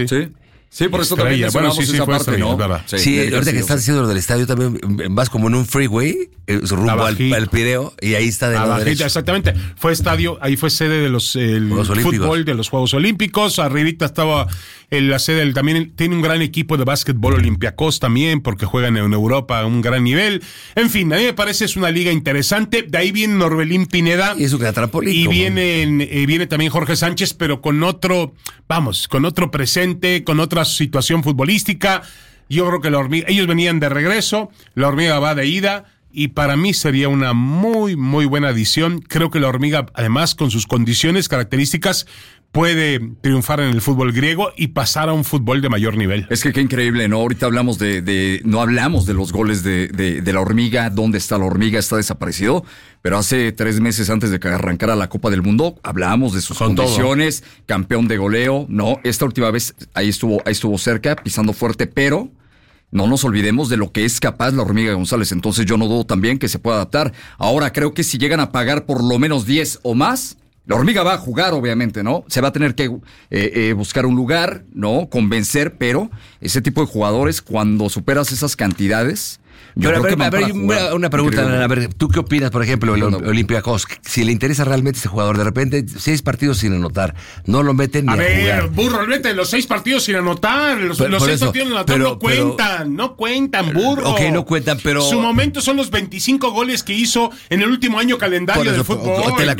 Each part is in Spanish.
Sí, por eso también mencionamos esa parte, ¿no? Sí, ahorita que estás diciendo lo del estadio, también vas como en un freeway, rumbo al Pireo, y ahí está de lado derecho. Exactamente. Fue estadio, ahí fue sede de los fútbol de los Juegos Olímpicos. Arribita estaba la sede, también tiene un gran equipo de básquetbol Olympiacos también, porque juegan en Europa a un gran nivel. En fin, a mí me parece es una liga interesante. De ahí viene Norbelín Pineda. Y es un gran trampolín. Y viene también Jorge Sánchez, pero con otro presente, con otra situación futbolística. Yo creo que ellos venían de regreso, la Hormiga va de ida, y para mí sería una muy, muy buena adición. Creo que la Hormiga, además, con sus condiciones, características, puede triunfar en el fútbol griego y pasar a un fútbol de mayor nivel. Es que qué increíble, ¿no? Ahorita hablamos no hablamos de los goles de la Hormiga. ¿Dónde está la Hormiga? Está desaparecido. Pero hace 3 meses antes de que arrancara la Copa del Mundo, hablábamos de sus condiciones, campeón de goleo. No, esta última vez ahí estuvo cerca, pisando fuerte, pero no nos olvidemos de lo que es capaz la Hormiga González. Entonces yo no dudo también que se pueda adaptar. Ahora creo que si llegan a pagar por lo menos 10 o más, la Hormiga va a jugar, obviamente, ¿no? Se va a tener que buscar un lugar, ¿no? Convencer, pero ese tipo de jugadores, cuando superas esas cantidades... Pero a ver, una pregunta, a ver, ¿tú qué opinas, por ejemplo, el Olympiacos? Si le interesa realmente a este jugador, de repente 6 partidos sin anotar, no lo meten ni a jugar. Burro, meten los 6 partidos sin anotar, los 6 partidos sin anotar no cuentan, burro. Ok, no cuentan, pero... Su momento son los 25 goles que hizo en el último año calendario del fútbol. Te la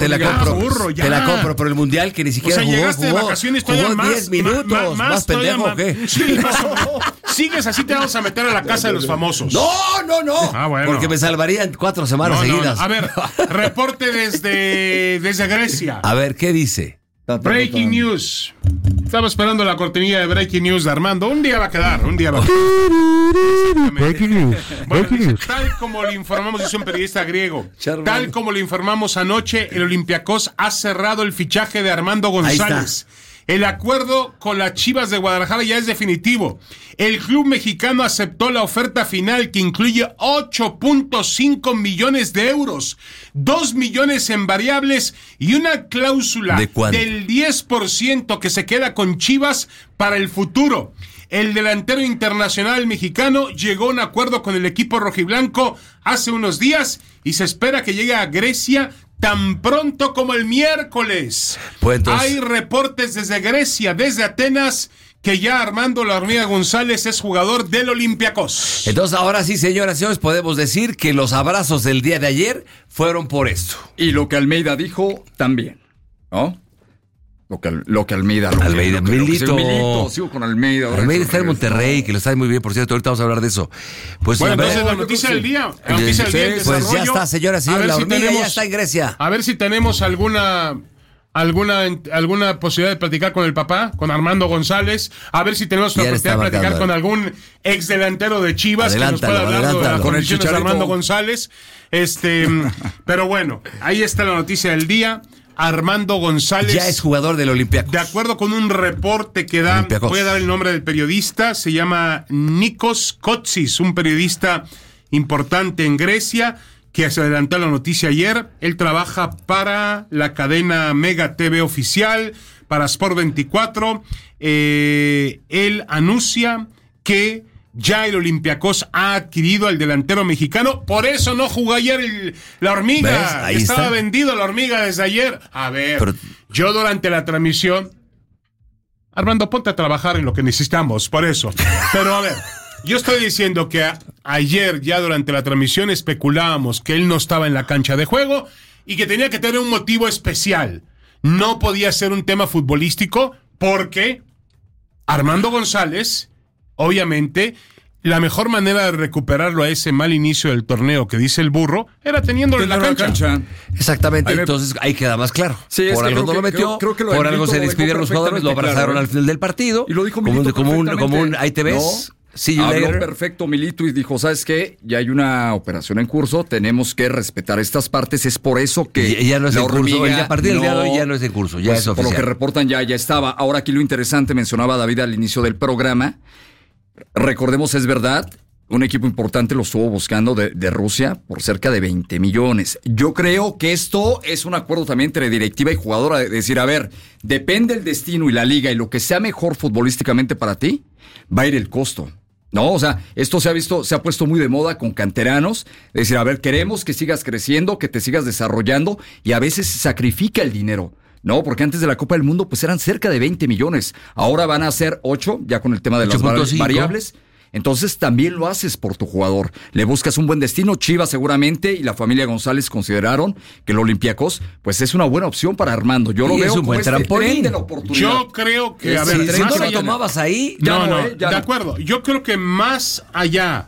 compro, pero el Mundial que ni siquiera llegaste jugó, de vacaciones jugó 10 minutos, más pendejo, ¿o qué? Sí, sigues así, te vamos a meter a la casa de los famosos. No. Bueno. Porque me salvarían 4 semanas seguidas. A ver, reporte desde Grecia. A ver, ¿qué dice? Breaking News. Estaba esperando la cortinilla de Breaking News de Armando. Un día va a quedar. Breaking News. Bueno, tal como le informamos, es un periodista griego. Tal como le informamos anoche, el Olympiacos ha cerrado el fichaje de Armando González. El acuerdo con las Chivas de Guadalajara ya es definitivo. El club mexicano aceptó la oferta final, que incluye 8.5 millones de euros, 2 millones en variables y una cláusula del 10% que se queda con Chivas para el futuro. El delantero internacional mexicano llegó a un acuerdo con el equipo rojiblanco hace unos días y se espera que llegue a Grecia tan pronto como el miércoles. Pues entonces... Hay reportes desde Grecia, desde Atenas, que ya Armando La Hormiga González es jugador del Olympiacos. Entonces ahora sí, señoras y señores, podemos decir que los abrazos del día de ayer fueron por esto. Y lo que Almeida dijo también, ¿no? Lo que Almeida. Milito. Sigo con Almeida. Almeida está en Monterrey, que lo sabe muy bien, por cierto. Ahorita vamos a hablar de eso. Pues, bueno, entonces la noticia del día. Pues ya está, señoras y señores. La Hormiga ya está en Grecia. A ver si tenemos alguna posibilidad de platicar con el papá, con Armando González. A ver si tenemos la posibilidad de platicar con algún ex delantero de Chivas que nos pueda hablar de las condiciones de Armando González. Pero bueno, ahí está la noticia del día. Armando González ya es jugador del Olympiacos. De acuerdo con un reporte que da, voy a dar el nombre del periodista, se llama Nikos Kotsis, un periodista importante en Grecia, que se adelantó la noticia ayer. Él trabaja para la cadena Mega TV oficial, para Sport 24. Él anuncia que ya el Olympiacos ha adquirido al delantero mexicano. Por eso no jugó ayer la Hormiga. Estaba vendido la Hormiga desde ayer. A ver, yo durante la transmisión... Armando, ponte a trabajar en lo que necesitamos, por eso. Pero a ver, yo estoy diciendo que ayer ya durante la transmisión especulábamos que él no estaba en la cancha de juego y que tenía que tener un motivo especial. No podía ser un tema futbolístico porque Armando González... Obviamente, la mejor manera de recuperarlo a ese mal inicio del torneo que dice el burro era teniéndolo en la cancha. Exactamente, entonces ahí queda más claro. Sí, por algo no lo metió, por algo se despidieron los jugadores, lo abrazaron al final del partido. Y lo dijo Milito como un ahí te ves. Sí, habló perfecto Milito y dijo, ¿sabes qué? Ya hay una operación en curso, tenemos que respetar estas partes, es por eso que ya no es en curso, a partir del día de hoy ya no es en curso, ya es oficial. Por lo que reportan ya estaba. Ahora aquí lo interesante, mencionaba David al inicio del programa, recordemos, es verdad, un equipo importante lo estuvo buscando de Rusia por cerca de 20 millones. Yo creo que esto es un acuerdo también entre directiva y jugadora, de decir, a ver, depende el destino y la liga y lo que sea mejor futbolísticamente para ti, va a ir el costo. No, o sea, esto se ha puesto muy de moda con canteranos, de decir, a ver, queremos que sigas creciendo, que te sigas desarrollando, y a veces se sacrifica el dinero. No, porque antes de la Copa del Mundo pues eran cerca de 20 millones. Ahora van a ser 8, ya con el tema de las variables. Entonces también lo haces por tu jugador. Le buscas un buen destino. Chivas seguramente y la familia González consideraron que el Olympiacos pues es una buena opción para Armando. Yo lo veo como un buen trampolín de la oportunidad. Yo creo que, a ver, si no lo tomabas ahí, de acuerdo. Yo creo que más allá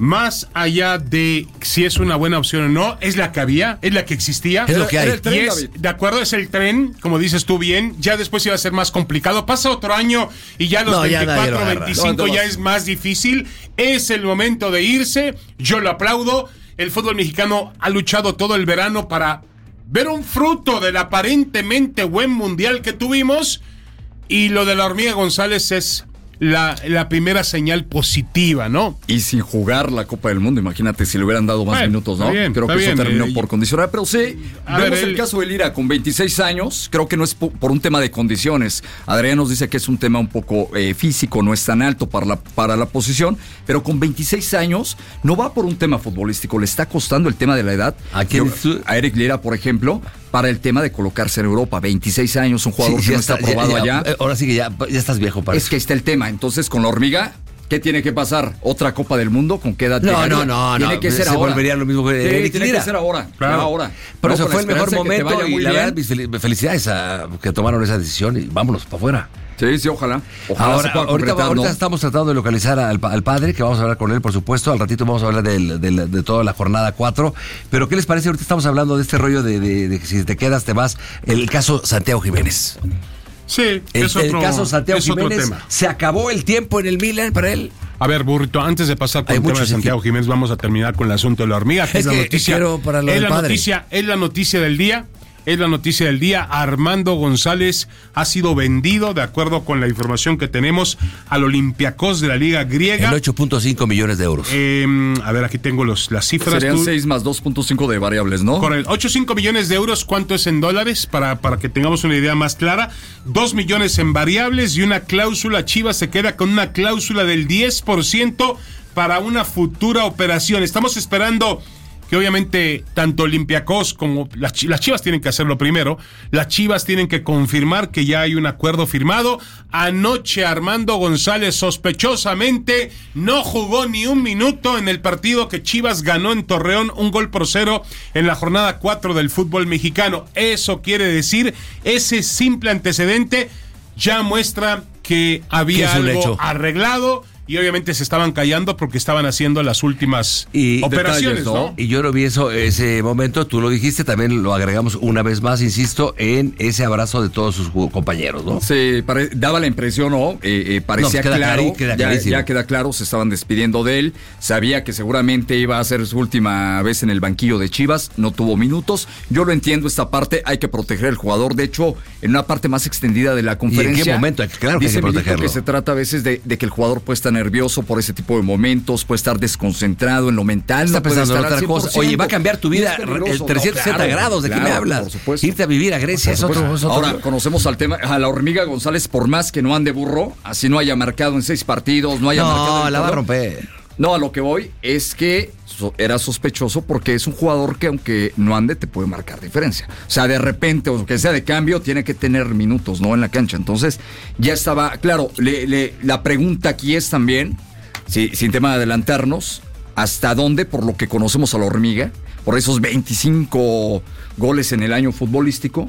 de si es una buena opción o no, es la que había, es la que existía. Es lo que hay. De acuerdo, es el tren, como dices tú bien, ya después iba a ser más complicado. Pasa otro año y ya los 24, 25 ya es más difícil. Es el momento de irse, yo lo aplaudo. El fútbol mexicano ha luchado todo el verano para ver un fruto del aparentemente buen mundial que tuvimos, y lo de la Hormiga González es la primera señal positiva, ¿no? Y sin jugar la Copa del Mundo, imagínate si le hubieran dado más minutos, ¿no? Creo que eso terminó por condicionar, pero sí, vemos el caso de Lira con 26 años, creo que no es por un tema de condiciones. Adrián nos dice que es un tema un poco físico, no es tan alto para la posición, pero con 26 años no va por un tema futbolístico, le está costando el tema de la edad. A Eric Lira, por ejemplo, para el tema de colocarse en Europa, 26 años, un jugador que no está aprobado allá. Ahora sí que ya estás viejo, parece. Es que está el tema. Entonces, con la Hormiga, ¿qué tiene que pasar? ¿Otra Copa del Mundo? ¿Con qué edad? No. Tiene que ser ahora. Volvería lo mismo que tiene que ser ahora. Claro. Ahora. Pero eso fue el mejor momento y la verdad, bien. felicidades a que tomaron esa decisión y vámonos para afuera. Sí, ojalá. Ahorita estamos tratando de localizar al padre, que vamos a hablar con él, por supuesto. Al ratito vamos a hablar de toda la jornada 4. Pero ¿qué les parece? Ahorita estamos hablando de este rollo de que si te quedas, te vas. El caso Santiago Jiménez. Sí, el caso Santiago Jiménez. ¿Se acabó el tiempo en el Milan para él? A ver, Burrito, antes de pasar con el tema de Santiago Jiménez, vamos a terminar con el asunto de la Hormiga, que es la noticia. Es la noticia del día. Es la noticia del día. Armando González ha sido vendido, de acuerdo con la información que tenemos, al Olympiacos de la Liga Griega. En 8.5 millones de euros. A ver, aquí tengo las cifras. Serían 6 más 2.5 de variables, ¿no? Correcto. 8.5 millones de euros. ¿Cuánto es en dólares? Para que tengamos una idea más clara. 2 millones en variables y una cláusula. Chivas se queda con una cláusula del 10% para una futura operación. Estamos esperando que obviamente tanto Olympiacos como las Chivas tienen que hacerlo primero. Las Chivas tienen que confirmar que ya hay un acuerdo firmado. Anoche Armando González sospechosamente no jugó ni un minuto en el partido que Chivas ganó en Torreón 1-0 en la jornada 4 del fútbol mexicano. Eso quiere decir, ese simple antecedente ya muestra que había algo arreglado. Y obviamente se estaban callando porque estaban haciendo las últimas operaciones, detalles, ¿no? Y yo lo vi ese momento, tú lo dijiste, también lo agregamos una vez más, insisto, en ese abrazo de todos sus compañeros, ¿no? Sí, daba la impresión, ¿no? Parecía claro, ya queda claro, se estaban despidiendo de él, sabía que seguramente iba a ser su última vez en el banquillo de Chivas, no tuvo minutos. Yo lo entiendo, esta parte, hay que proteger al jugador. De hecho, en una parte más extendida de la conferencia, ¿y en qué momento? Claro que hay que protegerlo. Que se trata a veces de que el jugador puede estar nervioso por ese tipo de momentos, puede estar desconcentrado en lo mental, está pensando en otra cosa. Oye, va a cambiar tu vida 360 grados, ¿de qué me hablas? Por supuesto. Irte a vivir a Grecia es otro. Ahora, conocemos a la Hormiga González, por más que no ande burro, así no haya marcado en 6 partidos, no haya marcado. No, la va a romper. No, a lo que voy es que era sospechoso porque es un jugador que aunque no ande te puede marcar diferencia. O sea, de repente, o que sea de cambio, tiene que tener minutos, ¿no? En la cancha. Entonces, ya estaba, claro, la pregunta aquí es también, sin tema de adelantarnos, ¿hasta dónde, por lo que conocemos a la Hormiga, por esos 25 goles en el año futbolístico,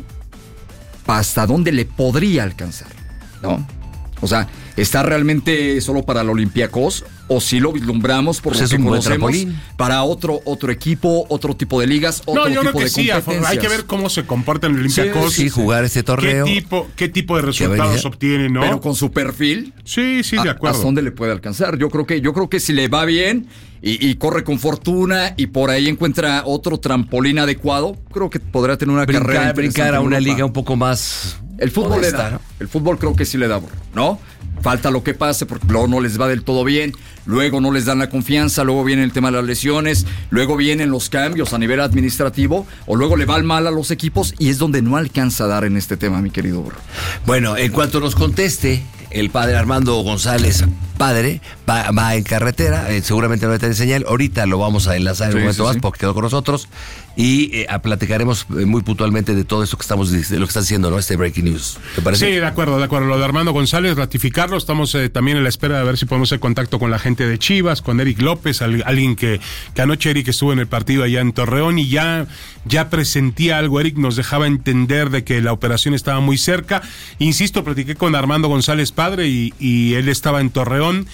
hasta dónde le podría alcanzar, ¿no? O sea, ¿está realmente solo para el Olympiacos? ¿O si lo vislumbramos por lo que conocemos para otro equipo, otro tipo de ligas, otro tipo de competencias? Hay que ver cómo se comporta en el Olympiacos. Sí, jugar ese torneo. ¿Qué tipo de resultados obtiene, no? Pero con su perfil. Sí, de acuerdo. ¿Hasta dónde le puede alcanzar? Yo creo que si le va bien y corre con fortuna y por ahí encuentra otro trampolín adecuado, creo que podrá tener una carrera brincar a una liga un poco más. El fútbol le da, ¿no? El fútbol creo que sí le da, ¿no? Falta lo que pase porque luego no les va del todo bien, luego no les dan la confianza, luego viene el tema de las lesiones, luego vienen los cambios a nivel administrativo o luego le va mal a los equipos y es donde no alcanza a dar en este tema, mi querido Burro. Bueno, en cuanto nos conteste el padre Armando González, padre, va en carretera, seguramente no va a tener señal, ahorita lo vamos a enlazar en un momento más porque quedó con nosotros y platicaremos muy puntualmente de todo esto que estamos de lo que está diciendo, ¿no? Este breaking news, ¿te parece? Sí, de acuerdo, lo de Armando González, ratificarlo, estamos también en la espera de ver si podemos hacer contacto con la gente de Chivas, con Eric López, alguien que anoche Eric estuvo en el partido allá en Torreón y ya presentía algo. Eric nos dejaba entender de que la operación estaba muy cerca. Insisto, platiqué con Armando González padre y él estaba en Torreón.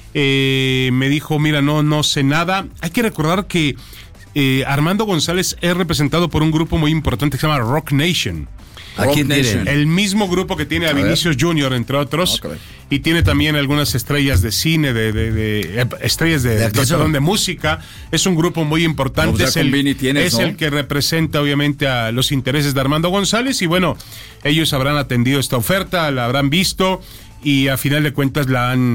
Me dijo, mira, no sé nada. Hay que recordar que Armando González es representado por un grupo muy importante que se llama Rock Nation. Rock Nation. El mismo grupo que tiene a Vinicius Jr., entre otros, y tiene también algunas estrellas de cine, estrellas de música. Es un grupo muy importante. No, es el que representa, obviamente, a los intereses de Armando González. Y bueno, ellos habrán atendido esta oferta, la habrán visto. Y a final de cuentas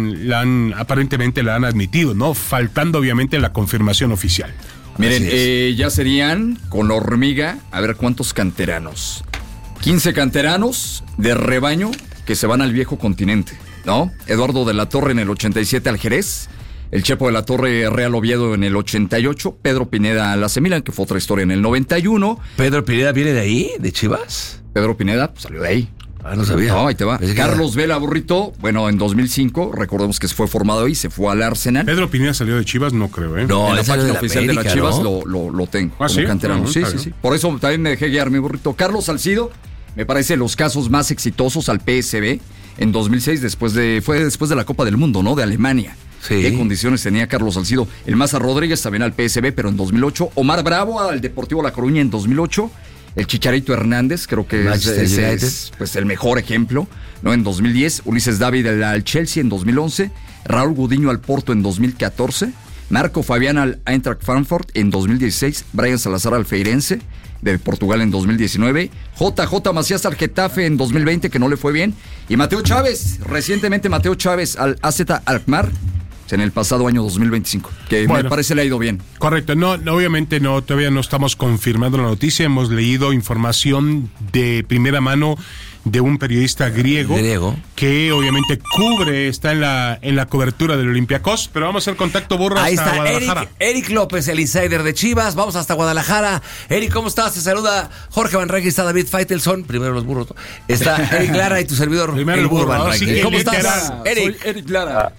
aparentemente la han admitido, ¿no? Faltando obviamente la confirmación oficial. Miren, ya serían con la hormiga, a ver cuántos canteranos. 15 canteranos de rebaño que se van al viejo continente, ¿no? Eduardo de la Torre en el 87 al Jerez, el Chepo de la Torre Real Oviedo en el 88, Pedro Pineda al AC Milan, que fue otra historia en el 91. ¿Pedro Pineda viene de ahí, de Chivas? Pedro Pineda salió de ahí. No sabía. No, ahí te va. Carlos Vela Burrito, bueno, en 2005, recordemos que se fue formado ahí, se fue al Arsenal. Pedro Pineda salió de Chivas, no creo, ¿eh? No, en la página oficial de las Chivas, ¿no? lo tengo. ¿Ah, sí? Canterano. Sí. Por eso también me dejé guiar, mi Burrito. Carlos Salcido, me parece los casos más exitosos al PSV en 2006, fue después de la Copa del Mundo, ¿no? De Alemania. Sí. ¿Qué condiciones tenía Carlos Salcido? El Maza Rodríguez también al PSV, pero en 2008. Omar Bravo al Deportivo La Coruña en 2008. El Chicharito Hernández, creo que es pues, el mejor ejemplo, ¿no? En 2010, Ulises David al Chelsea en 2011, Raúl Gudiño al Porto en 2014, Marco Fabián al Eintracht Frankfurt en 2016, Brian Salazar al Feirense de Portugal en 2019, JJ Macías al Getafe en 2020, que no le fue bien, y Mateo Chávez, recientemente Mateo Chávez al AZ Alkmaar en el pasado año 2025, que me parece le ha ido bien. Correcto, obviamente todavía no estamos confirmando la noticia, hemos leído información de primera mano de un periodista griego que obviamente está en la cobertura del Olympiacos, pero vamos a hacer contacto, Burro, ahí hasta está Guadalajara. Eric López, el insider de Chivas, vamos hasta Guadalajara. Eric, ¿cómo estás? Te saluda Jorge Van Rankin, está David Faitelson, primero los burros, está Eric Lara y tu servidor, primero el burro Van Rankin. ¿Cómo estás, Eric? Soy Eric Lara.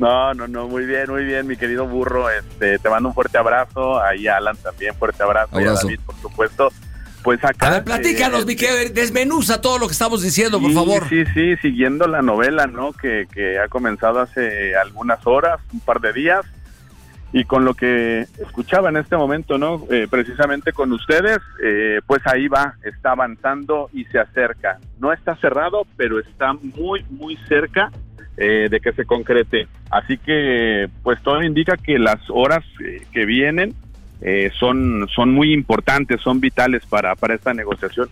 No, muy bien, mi querido Burro, te mando un fuerte abrazo, ahí a Alan también, fuerte abrazo. Y a David, por supuesto. Pues acá... A ver, platícanos, mi querido, desmenuza todo lo que estamos diciendo, por favor. Sí, siguiendo la novela, ¿no? Que ha comenzado hace algunas horas, un par de días, y con lo que escuchaba en este momento, ¿no? Precisamente con ustedes, pues ahí está avanzando y se acerca. No está cerrado, pero está muy, muy cerca de que se concrete. Así que pues todo indica que las horas que vienen son muy importantes, son vitales para esta negociación.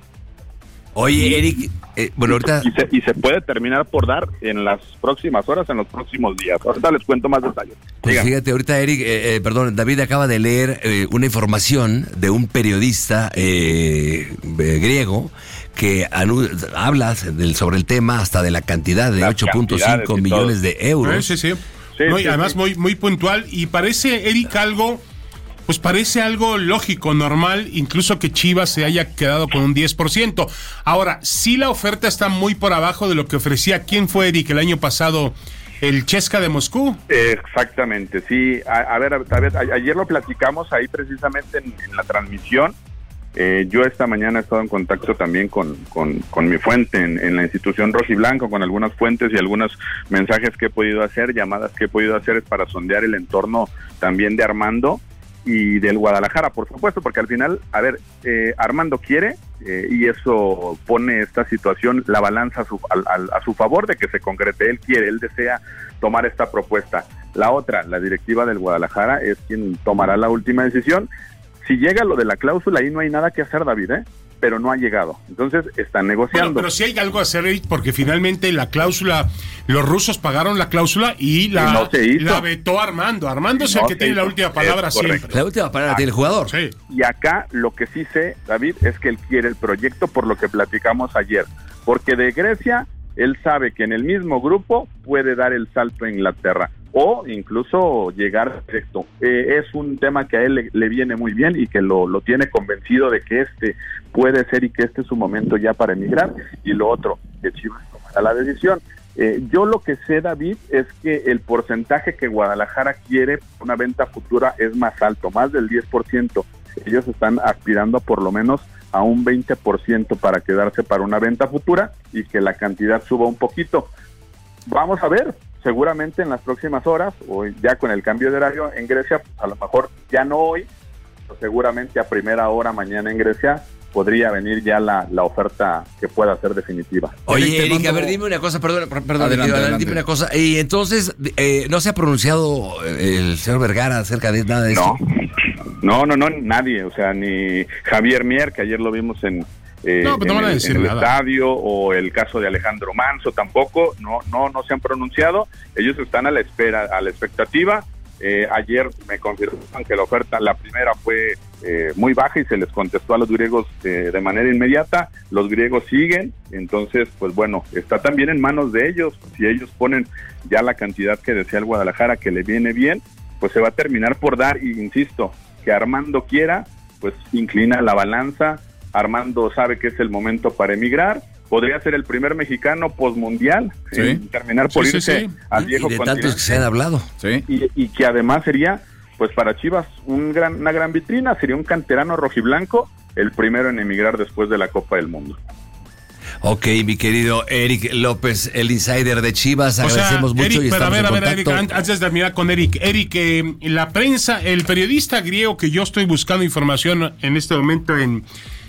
Oye, Eric, ahorita... Y se puede terminar por dar en las próximas horas, en los próximos días. Ahorita les cuento más detalles. Pues fíjate, ahorita Eric, David acaba de leer una información de un periodista griego que habla sobre el tema hasta de la cantidad de 8.5 millones de euros. Sí. Y además muy, muy puntual, y parece, Eric, algo lógico, normal, incluso que Chivas se haya quedado con un 10%. Ahora, sí, la oferta está muy por abajo de lo que ofrecía. ¿Quién fue, Eric, el año pasado? ¿El CSKA de Moscú? Exactamente, sí. A ver, ayer lo platicamos ahí precisamente en la transmisión. Yo esta mañana he estado en contacto también con mi fuente en la institución rojiblanco, con algunas fuentes y algunos mensajes que he podido hacer, llamadas que he podido hacer para sondear el entorno también de Armando y del Guadalajara, por supuesto, porque al final, Armando quiere y eso pone esta situación, la balanza a su favor de que se concrete. Él quiere, él desea tomar esta propuesta. La otra, la directiva del Guadalajara es quien tomará la última decisión. Si llega lo de la cláusula, ahí no hay nada que hacer, David, pero no ha llegado. Entonces están negociando. Bueno, pero sí hay algo a hacer, porque finalmente la cláusula, los rusos pagaron la cláusula y la vetó Armando. Armando es el que tiene la última palabra siempre. La última palabra tiene el jugador. Sí. Y acá lo que sí sé, David, es que él quiere el proyecto por lo que platicamos ayer. Porque de Grecia, él sabe que en el mismo grupo puede dar el salto a Inglaterra o incluso llegar directo. Es un tema que a él le viene muy bien y que lo tiene convencido de que puede ser y que es su momento ya para emigrar. Y lo otro, que Chivas tomará la decisión. Yo lo que sé, David, es que el porcentaje que Guadalajara quiere una venta futura es más alto, más del 10%. Ellos están aspirando por lo menos a un 20% para quedarse para una venta futura y que la cantidad suba un poquito. Vamos a ver, seguramente en las próximas horas, o ya con el cambio de horario en Grecia, a lo mejor ya no hoy, pero seguramente a primera hora mañana en Grecia podría venir ya la oferta que pueda ser definitiva. Oye, Eric, a ver, dime una cosa, perdón, adelante. Dime una cosa. Y entonces, ¿no se ha pronunciado el señor Vergara acerca de nada de esto? No, nadie, o sea, ni Javier Mier, que ayer lo vimos en el estadio, o el caso de Alejandro Manso tampoco, no se han pronunciado. Ellos están a la espera, a la expectativa. Ayer me confirmaron que la primera fue muy baja y se les contestó a los griegos de manera inmediata. Los griegos siguen, entonces pues bueno, está también en manos de ellos. Si ellos ponen ya la cantidad que desea el Guadalajara, que le viene bien, pues se va a terminar por dar. Y insisto, que Armando quiera, pues inclina la balanza. Armando sabe que es el momento para emigrar. Podría ser el primer mexicano postmundial en terminar por irse al viejo continente. De tantos que se han hablado. Sí. Y que además sería, pues para Chivas, una gran vitrina. Sería un canterano rojiblanco, el primero en emigrar después de la Copa del Mundo. Ok, mi querido Eric López, el insider de Chivas, agradecemos mucho. Eric, y estamos pero a ver, Eric, antes de terminar con Eric, la prensa, el periodista griego que yo estoy buscando información en este momento en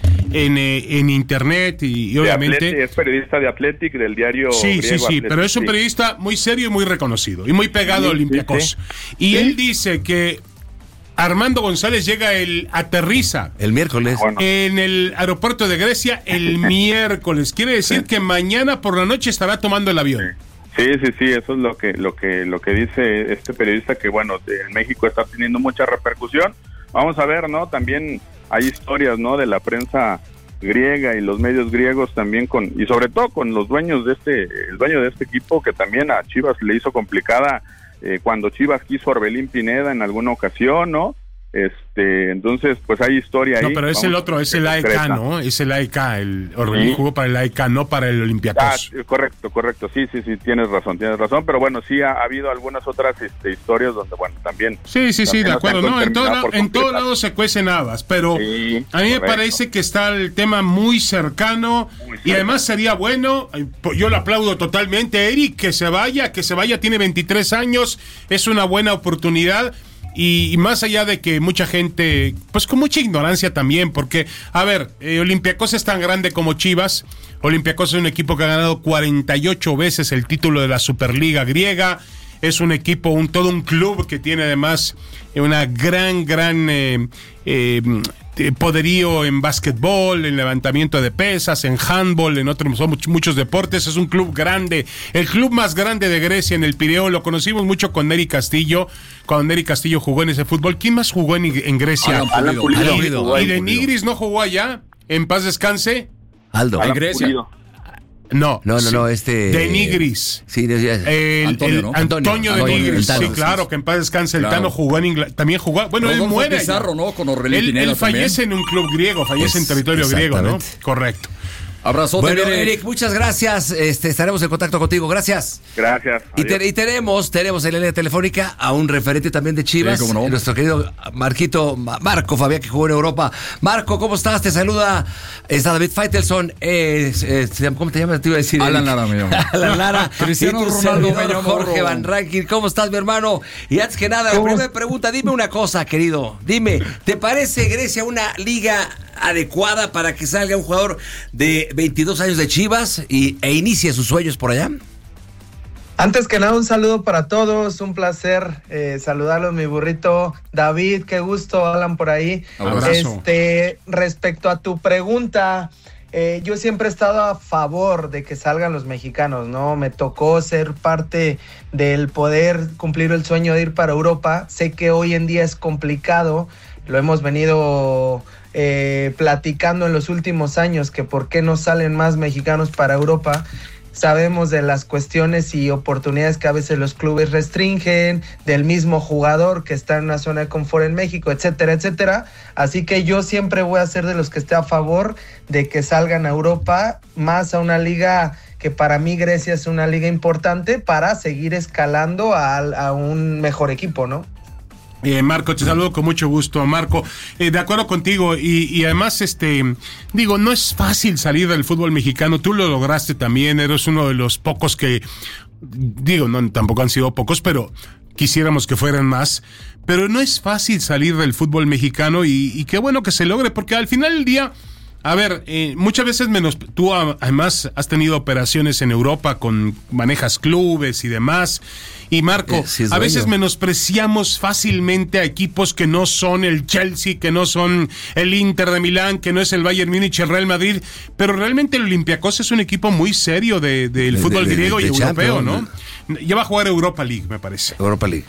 internet y obviamente es periodista de Athletic, del diario griego Athletic, pero es un periodista muy serio y muy reconocido y muy pegado a Olympiacos. Y él dice que Armando González aterriza el miércoles en el aeropuerto de Grecia el miércoles. Quiere decir que mañana por la noche estará tomando el avión. Sí, eso es lo que dice este periodista, que bueno, en México está teniendo mucha repercusión. Vamos a ver, ¿no? También hay historias, ¿no?, de la prensa griega y los medios griegos también y sobre todo con los dueños el dueño de este equipo, que también a Chivas le hizo complicada cuando Chivas quiso a Orbelín Pineda en alguna ocasión, ¿no? Entonces, pues hay historia ahí. No, pero es el otro, es el AEK, ¿no? Es el AEK, el Orbelín jugó para el AEK, no para el Olympiacos. Correcto, sí, tienes razón, pero bueno, sí ha habido algunas otras historias donde, bueno, también... Sí, de acuerdo, no, en todo lado se cuecen habas, pero a mí me parece que está el tema muy cercano, y además sería bueno, yo lo aplaudo totalmente, Eric, que se vaya, tiene 23 años, es una buena oportunidad. Y más allá de que mucha gente, pues con mucha ignorancia también, porque, a ver, Olympiacos es tan grande como Chivas. Olympiacos es un equipo que ha ganado 48 veces el título de la Superliga griega. Es un equipo, todo un club que tiene además una gran poderío en básquetbol, en levantamiento de pesas, en handball, en otros muchos deportes. Es un club grande, el club más grande de Grecia, en el Pireo. Lo conocimos mucho con Eric Castillo, cuando Eric Castillo jugó en ese fútbol. ¿Quién más jugó en Grecia? Alan Pulido. ¿Y de Nigris no jugó allá? En paz descanse. Aldo. En Grecia. No, de Nigris. Sí, Antonio, ¿no? Antonio de Nigris, sí, claro, que en paz descanse. El Tano jugó en Inglaterra, también jugó. Bueno, él muere. Pizarro, ¿no? Con Orbelín Pineda él fallece también en un club griego, fallece en territorio griego, ¿no? Correcto. Abrazo. Bueno, Eric, muchas gracias. Estaremos en contacto contigo. Gracias. Gracias. Y tenemos en la línea telefónica a un referente también de Chivas, sí, ¿cómo no? Nuestro querido Marco Fabián, que jugó en Europa. Marco, ¿cómo estás? Te saluda. Está David Faitelson. ¿Cómo te llamas? Te iba a decir. Alan Lara, me llamo. Alan Lara. Cristiano Ronaldo, me llamo Jorge Van Rankin. ¿Cómo estás, mi hermano? Y antes que nada, la primera pregunta, dime una cosa, querido. Dime, ¿te parece Grecia una liga adecuada para que salga un jugador de 22 años de Chivas e inicie sus sueños por allá? Antes que nada, un saludo para todos, un placer saludarlos, mi burrito David, qué gusto, Alan por ahí. Abrazo. Respecto a tu pregunta, yo siempre he estado a favor de que salgan los mexicanos, ¿no? Me tocó ser parte del poder cumplir el sueño de ir para Europa. Sé que hoy en día es complicado, lo hemos venido platicando en los últimos años, que por qué no salen más mexicanos para Europa. Sabemos de las cuestiones y oportunidades que a veces los clubes restringen, del mismo jugador que está en una zona de confort en México, etcétera, etcétera. Así que yo siempre voy a ser de los que esté a favor de que salgan a Europa, más a una liga que para mí Grecia es una liga importante para seguir escalando a un mejor equipo, ¿no? Marco, te saludo con mucho gusto, Marco. De acuerdo contigo y además, digo, no es fácil salir del fútbol mexicano. Tú lo lograste también, eres uno de los pocos que, digo, no, tampoco han sido pocos, pero quisiéramos que fueran más. Pero no es fácil salir del fútbol mexicano y qué bueno que se logre, porque al final del día, a ver, muchas veces tú además has tenido operaciones en Europa, manejas clubes y demás. Y Marco, a veces menospreciamos fácilmente a equipos que no son el Chelsea, que no son el Inter de Milán, que no es el Bayern Múnich, el Real Madrid, pero realmente el Olympiacos es un equipo muy serio del fútbol griego y europeo, ¿no? Ya va a jugar Europa League, me parece. Europa League.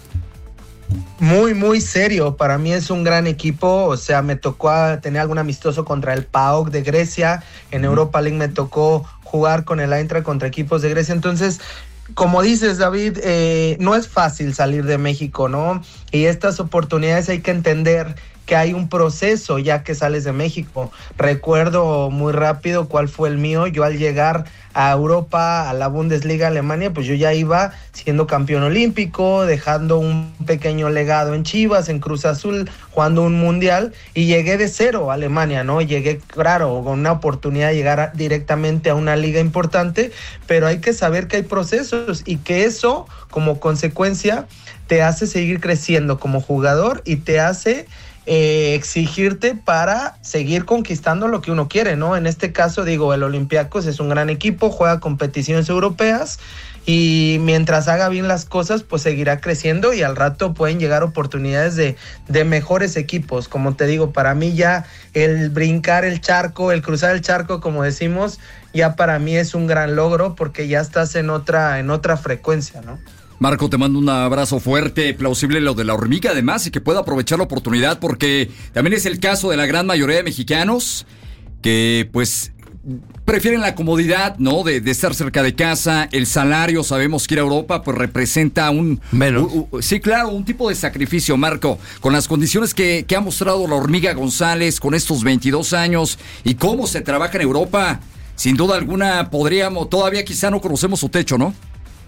Muy, muy serio. Para mí es un gran equipo. O sea, me tocó tener algún amistoso contra el PAOK de Grecia. En Europa League me tocó jugar con el Eintracht contra equipos de Grecia. Entonces, como dices, David, no es fácil salir de México, ¿no? Y estas oportunidades hay que entender que hay un proceso ya que sales de México. Recuerdo muy rápido cuál fue el mío. Yo al llegar a Europa, a la Bundesliga Alemania, pues yo ya iba siendo campeón olímpico, dejando un pequeño legado en Chivas, en Cruz Azul, jugando un mundial, y llegué de cero a Alemania, ¿no? Llegué, claro, con una oportunidad de llegar directamente a una liga importante, pero hay que saber que hay procesos y que eso, como consecuencia, te hace seguir creciendo como jugador y te hace exigirte para seguir conquistando lo que uno quiere, ¿no? En este caso, digo, el Olympiacos es un gran equipo, juega competiciones europeas y mientras haga bien las cosas, pues seguirá creciendo y al rato pueden llegar oportunidades de mejores equipos. Como te digo, para mí ya el brincar el charco, el cruzar el charco, como decimos, ya para mí es un gran logro porque ya estás en otra frecuencia, ¿no? Marco, te mando un abrazo fuerte, plausible lo de la hormiga además y que pueda aprovechar la oportunidad porque también es el caso de la gran mayoría de mexicanos que pues prefieren la comodidad, ¿no? De estar cerca de casa, el salario, sabemos que ir a Europa pues representa sí, claro, un tipo de sacrificio, Marco, con las condiciones que ha mostrado la hormiga González con estos 22 años y cómo se trabaja en Europa, sin duda alguna todavía quizá no conocemos su techo, ¿no?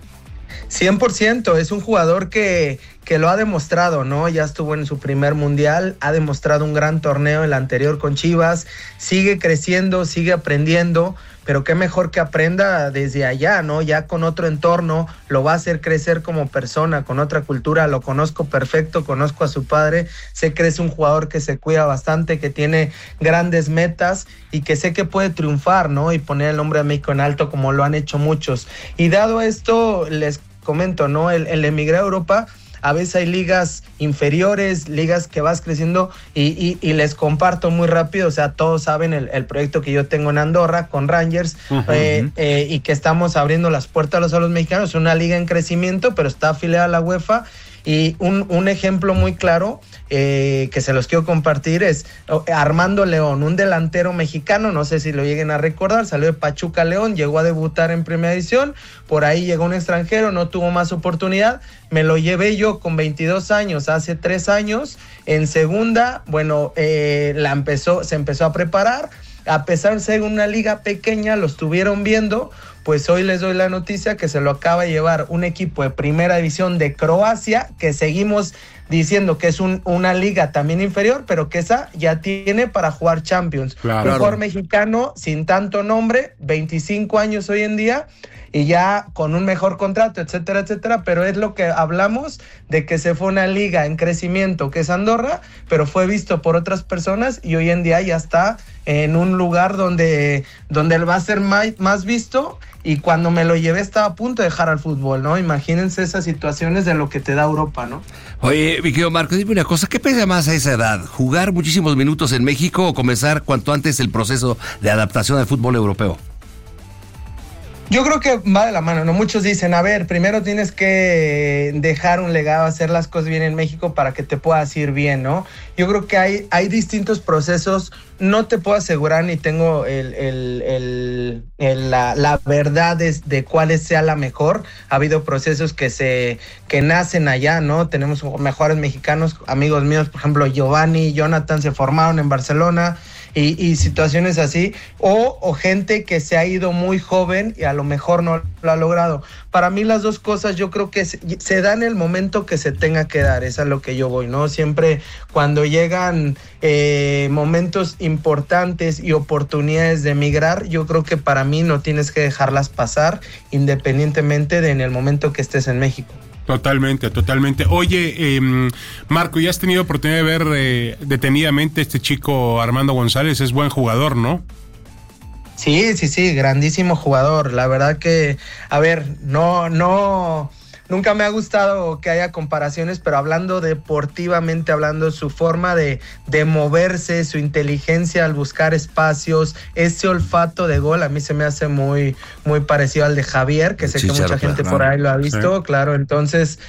100%, es un jugador que lo ha demostrado, ¿no? Ya estuvo en su primer mundial, ha demostrado un gran torneo, el anterior con Chivas, sigue creciendo, sigue aprendiendo, pero qué mejor que aprenda desde allá, ¿no? Ya con otro entorno, lo va a hacer crecer como persona, con otra cultura, lo conozco perfecto, conozco a su padre, sé que es un jugador que se cuida bastante, que tiene grandes metas y que sé que puede triunfar, ¿no? Y poner el nombre de México en alto como lo han hecho muchos. Y dado esto, les comento, ¿no? El emigrar a Europa, a veces hay ligas inferiores, ligas que vas creciendo y les comparto muy rápido, o sea, todos saben el proyecto que yo tengo en Andorra con Rangers y que estamos abriendo las puertas a los mexicanos, es una liga en crecimiento, pero está afiliada a la UEFA y un ejemplo muy claro que se los quiero compartir es Armando León, un delantero mexicano, no sé si lo lleguen a recordar, salió de Pachuca León, llegó a debutar en primera división, por ahí llegó un extranjero, no tuvo más oportunidad, me lo llevé yo con 22 años, hace 3 años, en segunda, bueno, se empezó a preparar, a pesar de ser una liga pequeña, lo estuvieron viendo, pues hoy les doy la noticia que se lo acaba de llevar un equipo de primera división de Croacia, que seguimos diciendo que es una liga también inferior, pero que esa ya tiene para jugar Champions. Claro. Un jugador mexicano sin tanto nombre, 25 años hoy en día, y ya con un mejor contrato, etcétera, etcétera, pero es lo que hablamos de que se fue una liga en crecimiento que es Andorra, pero fue visto por otras personas y hoy en día ya está en un lugar donde él va a ser más visto y cuando me lo llevé estaba a punto de dejar al fútbol, ¿no? Imagínense esas situaciones de lo que te da Europa, ¿no? Oye, mi querido Marco, dime una cosa, ¿qué pesa más a esa edad? ¿Jugar muchísimos minutos en México o comenzar cuanto antes el proceso de adaptación al fútbol europeo? Yo creo que va de la mano, ¿no? Muchos dicen, a ver, primero tienes que dejar un legado, hacer las cosas bien en México para que te puedas ir bien, ¿no? Yo creo que hay distintos procesos, no te puedo asegurar ni tengo la verdad de cuál sea la mejor. Ha habido procesos que nacen allá, ¿no? Tenemos mejores mexicanos, amigos míos, por ejemplo, Giovanni y Jonathan se formaron en Barcelona, y situaciones así, o gente que se ha ido muy joven y a lo mejor no lo ha logrado. Para mí las dos cosas yo creo que se dan en el momento que se tenga que dar, es a lo que yo voy, ¿no? Siempre cuando llegan momentos importantes y oportunidades de emigrar, yo creo que para mí no tienes que dejarlas pasar independientemente de en el momento que estés en México. Totalmente. Oye, Marco, ya has tenido oportunidad de ver detenidamente este chico Armando González, es buen jugador, ¿no? Sí, grandísimo jugador. La verdad que, a ver, nunca me ha gustado que haya comparaciones, pero hablando deportivamente, hablando su forma de moverse, su inteligencia al buscar espacios, ese olfato de gol, a mí se me hace muy, muy parecido al de Javier, que sé que mucha gente por ahí lo ha visto, sí. Claro, entonces,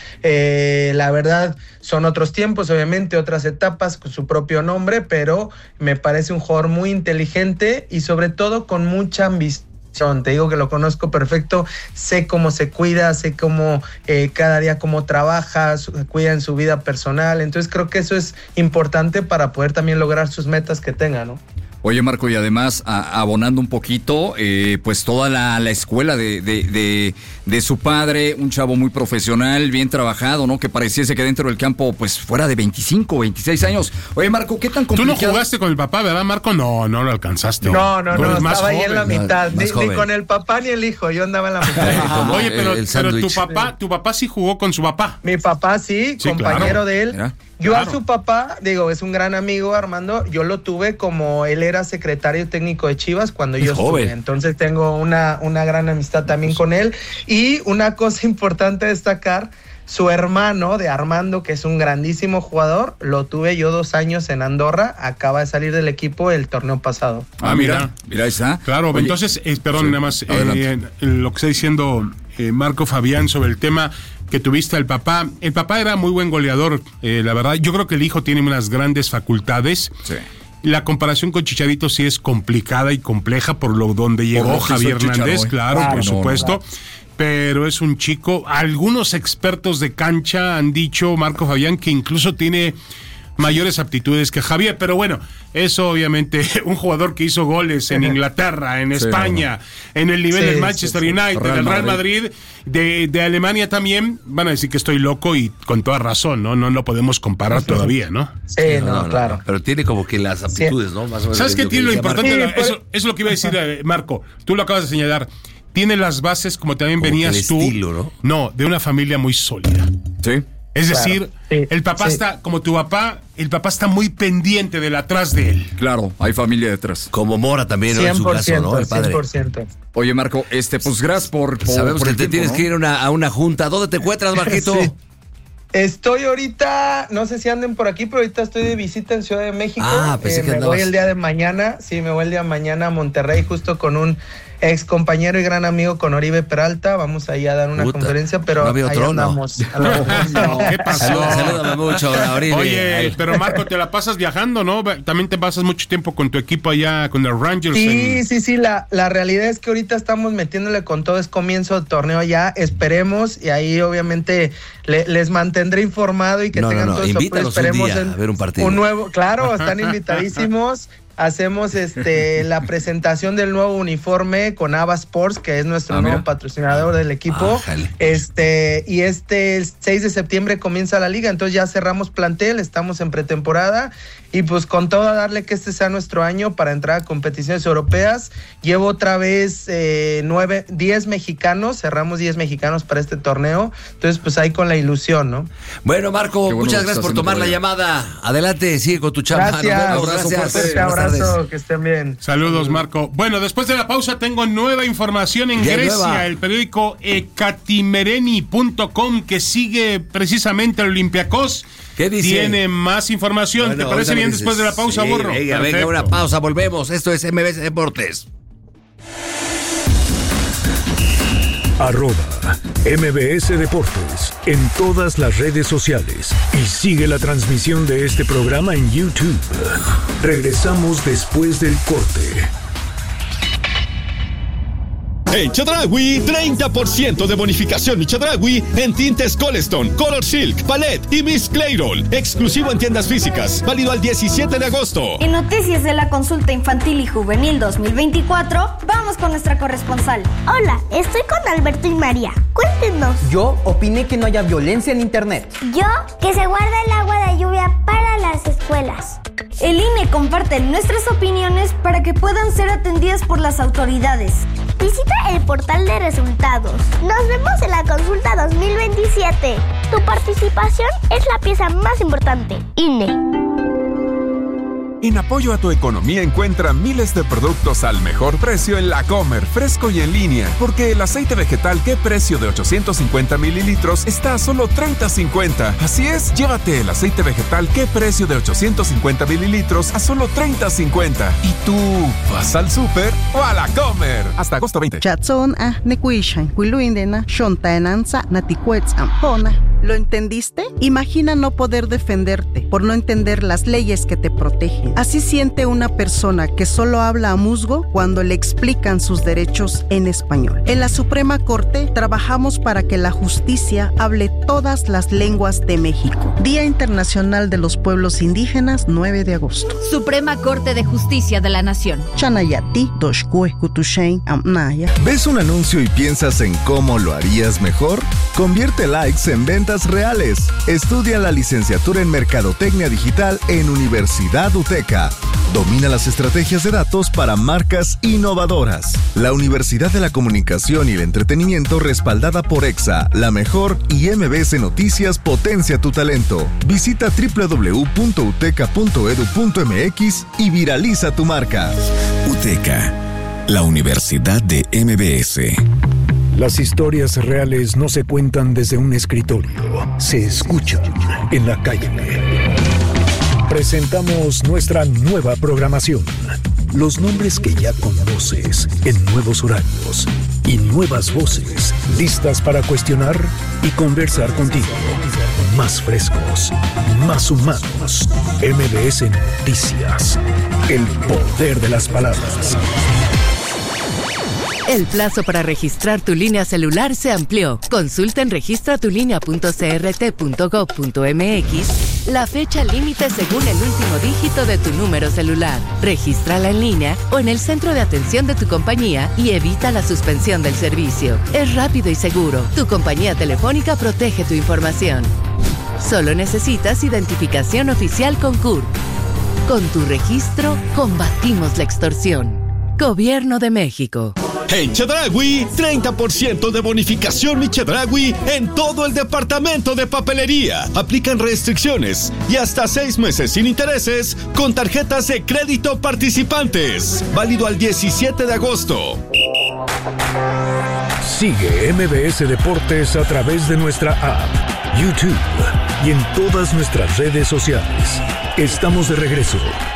la verdad, son otros tiempos, obviamente, otras etapas con su propio nombre, pero me parece un jugador muy inteligente y sobre todo con mucha ambición. Te digo que lo conozco perfecto, sé cómo se cuida, sé cómo cada día cómo trabaja, cuida en su vida personal, entonces creo que eso es importante para poder también lograr sus metas que tenga, ¿no? Oye, Marco, y además, abonando un poquito, pues toda la escuela de su padre, un chavo muy profesional, bien trabajado, ¿no? Que pareciese que dentro del campo, pues, fuera de 25, 26 años. Oye, Marco, ¿qué tan complicado? Tú no jugaste con el papá, ¿verdad, Marco? No lo alcanzaste. No, estaba ahí en la mitad. Ni con el papá ni el hijo, yo andaba en la mitad. Oye, pero tu papá sí jugó con su papá. Mi papá sí compañero de él. Mira. Yo a su papá, es un gran amigo, Armando, yo lo tuve como él era secretario técnico de Chivas cuando yo estuve, entonces tengo una gran amistad también con él, y una cosa importante a destacar, su hermano de Armando, que es un grandísimo jugador, lo tuve yo 2 años en Andorra, acaba de salir del equipo el torneo pasado. Mira esa. Claro, oye, entonces, perdón, nada más, lo que está diciendo Marco Fabián sobre el tema que tuviste al papá. El papá era muy buen goleador, la verdad. Yo creo que el hijo tiene unas grandes facultades. Sí. La comparación con Chicharito sí es complicada y compleja por lo donde llegó Javier Hernández, claro, por supuesto. Pero es un chico, algunos expertos de cancha han dicho, Marco Fabián, que incluso tiene mayores aptitudes que Javier, pero bueno, eso obviamente, un jugador que hizo goles en Inglaterra, en España, en el nivel del Manchester United, del Real Madrid, de Alemania también, van a decir que estoy loco y con toda razón, no lo podemos comparar todavía, ¿no? Sí, claro. Pero tiene como que las aptitudes, ¿no? Más o menos. ¿Sabes qué tiene lo importante? Eso es lo que iba a decir, Marco, tú lo acabas de señalar. Tiene las bases, como también como venías tú, estilo, ¿no? De una familia muy sólida. Sí. Es decir, el papá está, como tu papá, el papá está muy pendiente del atrás de él. Claro, hay familia detrás. Como Mora también, 100%, en su caso, ¿no? El padre. 100%. Oye, Marco, pues gracias por sabemos que el te tiempo, tienes que ir a una junta. ¿Dónde te encuentras, Marquito? Sí. Estoy ahorita, no sé si anden por aquí, pero ahorita estoy de visita en Ciudad de México. Pensé que me voy el día de mañana, a Monterrey, justo con un ex compañero y gran amigo, con Oribe Peralta. Vamos ahí a dar una conferencia, pero no ahí andamos. ¿Qué pasó? Salúdame mucho, Oribe. Oye, pero Marco, te la pasas viajando, ¿no? También te pasas mucho tiempo con tu equipo allá, con los Rangers. Sí, la realidad es que ahorita estamos metiéndole con todo, es comienzo de torneo ya, esperemos, y ahí obviamente les mantendré informado y que tengan todo eso. Invítanos esperemos un día a ver un partido. Un nuevo, claro, están invitadísimos. Hacemos la presentación del nuevo uniforme con Ava Sports, que es nuestro nuevo patrocinador del equipo. Y el 6 de septiembre comienza la liga, entonces ya cerramos plantel, estamos en pretemporada y pues con todo a darle que este sea nuestro año para entrar a competiciones europeas. Llevo otra vez 10 mexicanos, cerramos 10 mexicanos para este torneo, entonces pues ahí con la ilusión, ¿no? Bueno, Marco, muchas gracias por tomar la llamada. Adelante, sigue con tu chamba. Gracias. Gracias. Abrazo, que estén bien. Saludos, Marco. Bueno, después de la pausa tengo nueva información en Grecia. Nueva. El periódico ekatimereni.com, que sigue precisamente al Olympiacos. ¿Qué dice? Tiene más información. Bueno, ¿te parece bien después de la pausa, sí, Borro? Venga, una pausa, volvemos. Esto es MBS Deportes. @MBS Deportes en todas las redes sociales y sigue la transmisión de este programa en YouTube. Regresamos después del corte. En Chedraui, 30% de bonificación Chedraui en tintes Colestone, Color Silk, Palette y Miss Clairol. Exclusivo en tiendas físicas. Válido al 17 de agosto. En noticias de la consulta infantil y juvenil 2024, vamos con nuestra corresponsal. Hola, estoy con Alberto y María. Cuéntenos. Yo opiné que no haya violencia en internet. Yo, que se guarda el agua de lluvia para las escuelas. El INE comparte nuestras opiniones para que puedan ser atendidas por las autoridades. Visita el portal de resultados. Nos vemos en la consulta 2027. Tu participación es la pieza más importante. INE. En apoyo a tu economía encuentra miles de productos al mejor precio en La Comer, fresco y en línea. Porque el aceite vegetal ¿Qué precio? De 850 mililitros está a solo $30.50. Así es, llévate el aceite vegetal ¿Qué precio? De 850 mililitros a solo $30.50. ¿Y tú vas al súper o a La Comer? Hasta agosto 20. ¿Lo entendiste? Imagina no poder defenderte por no entender las leyes que te protegen. Así siente una persona que solo habla a musgo cuando le explican sus derechos en español. En la Suprema Corte trabajamos para que la justicia hable todas las lenguas de México. Día Internacional de los Pueblos Indígenas, 9 de agosto. Suprema Corte de Justicia de la Nación. Chanayati, Doshkue, Kutushain, Amnaya. ¿Ves un anuncio y piensas en cómo lo harías mejor? Convierte likes en ventas reales. Estudia la licenciatura en Mercadotecnia Digital en Universidad UTECA. Domina las estrategias de datos para marcas innovadoras. La Universidad de la Comunicación y el Entretenimiento, respaldada por EXA, La Mejor y MBS Noticias, potencia tu talento. Visita www.uteca.edu.mx y viraliza tu marca. UTECA, la Universidad de MBS. Las historias reales no se cuentan desde un escritorio, se escuchan en la calle. Presentamos nuestra nueva programación. Los nombres que ya conoces en nuevos horarios y nuevas voces listas para cuestionar y conversar contigo. Más frescos, más humanos. MBS Noticias. El poder de las palabras. El plazo para registrar tu línea celular se amplió. Consulta en registratulinea.crt.gov.mx la fecha límite según el último dígito de tu número celular. Regístrala en línea o en el centro de atención de tu compañía y evita la suspensión del servicio. Es rápido y seguro. Tu compañía telefónica protege tu información. Solo necesitas identificación oficial con CURP. Con tu registro, combatimos la extorsión. Gobierno de México. En Chedraui, 30% de bonificación Mi Chedraui en todo el departamento de papelería. Aplican restricciones y hasta 6 meses sin intereses con tarjetas de crédito participantes. Válido al 17 de agosto. Sigue MBS Deportes a través de nuestra app, YouTube y en todas nuestras redes sociales. Estamos de regreso.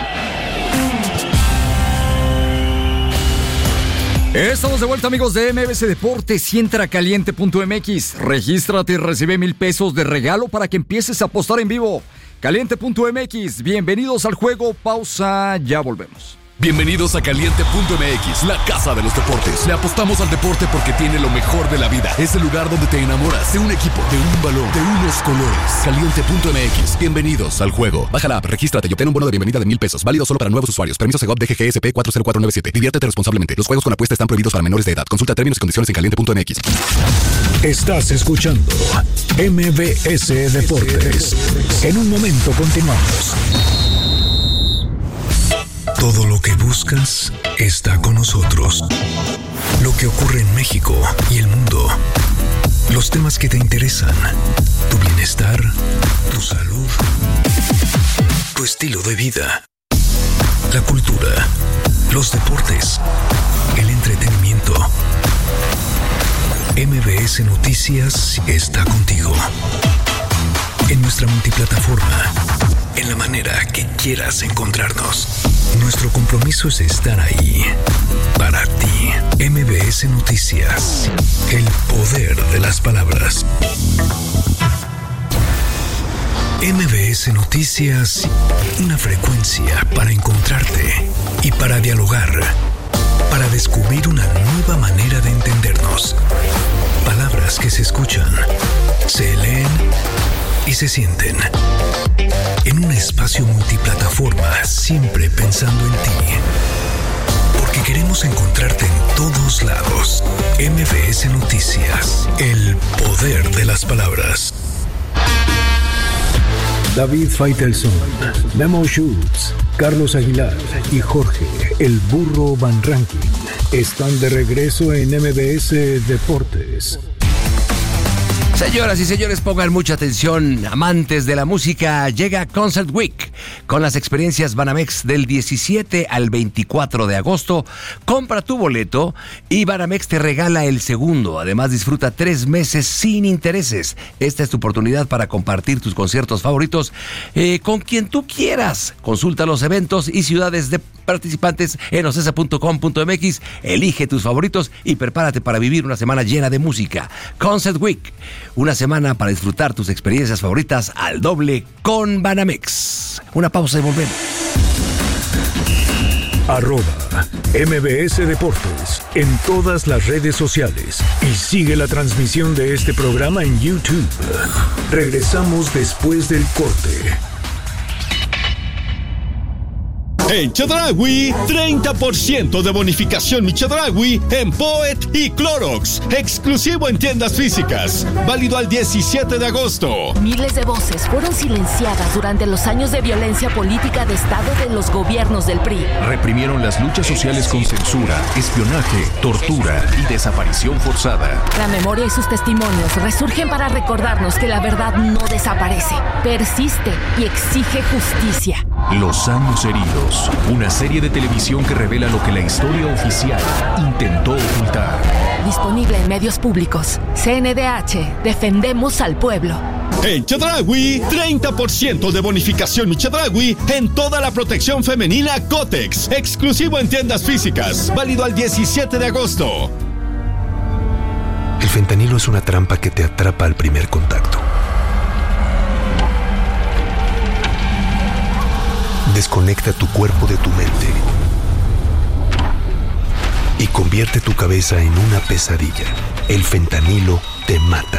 Estamos de vuelta, amigos de MBS Deportes. Y entra a caliente.mx. Regístrate y recibe $1,000 de regalo para que empieces a apostar en vivo. Caliente.mx. Bienvenidos al juego. Pausa. Ya volvemos. Bienvenidos a Caliente.mx, la casa de los deportes. Le apostamos al deporte porque tiene lo mejor de la vida. Es el lugar donde te enamoras de un equipo, de un balón, de unos colores. Caliente.mx. Bienvenidos al juego. Baja la app, regístrate y obtén un bono de bienvenida de $1,000. Válido solo para nuevos usuarios. Permiso Segov DGGSP 40497. Diviértete responsablemente. Los juegos con apuesta están prohibidos para menores de edad. Consulta términos y condiciones en Caliente.mx. Estás escuchando MBS Deportes. En un momento continuamos. Todo lo que buscas está con nosotros. Lo que ocurre en México y el mundo. Los temas que te interesan. Tu bienestar, tu salud, tu estilo de vida. la cultura, los deportes, el entretenimiento. MBS Noticias está contigo. En nuestra multiplataforma, en la manera que quieras encontrarnos. Nuestro compromiso es estar ahí para ti. MBS Noticias, el poder de las palabras. MBS Noticias, una frecuencia para encontrarte y para dialogar, para descubrir una nueva manera de entendernos. Palabras que se escuchan, se leen y se sienten. En un espacio multiplataforma, siempre pensando en ti. Porque queremos encontrarte en todos lados. MBS Noticias, el poder de las palabras. David Faitelson, Memo Schultz, Carlos Aguilar y Jorge, el burro Van Rankin, están de regreso en MBS Deportes. Señoras y señores, pongan mucha atención, amantes de la música. Llega Concert Week con las experiencias Banamex del 17 al 24 de agosto. Compra tu boleto y Banamex te regala el segundo. Además, disfruta 3 meses sin intereses. Esta es tu oportunidad para compartir tus conciertos favoritos con quien tú quieras. Consulta los eventos y ciudades de participantes en ocesa.com.mx. Elige tus favoritos y prepárate para vivir una semana llena de música. Concert Week, una semana para disfrutar tus experiencias favoritas al doble con Banamex. Una pausa y volvemos. @MBS Deportes en todas las redes sociales y sigue la transmisión de este programa en YouTube. Regresamos después del corte. En Chedraui, 30% de bonificación Mi Chedraui en Poet y Clorox. Exclusivo en tiendas físicas. Válido al 17 de agosto. Miles de voces fueron silenciadas durante los años de violencia política de Estado de los gobiernos del PRI. Reprimieron las luchas sociales con censura, espionaje, tortura y desaparición forzada. La memoria y sus testimonios resurgen para recordarnos que la verdad no desaparece, persiste y exige justicia. Los años heridos. Una serie de televisión que revela lo que la historia oficial intentó ocultar. Disponible en medios públicos. CNDH, defendemos al pueblo. En Chedraui, 30% de bonificación Mi Chedraui en toda la protección femenina Kotex. Exclusivo en tiendas físicas. Válido al 17 de agosto. El fentanilo es una trampa que te atrapa al primer contacto. Desconecta tu cuerpo de tu mente y convierte tu cabeza en una pesadilla. El fentanilo te mata.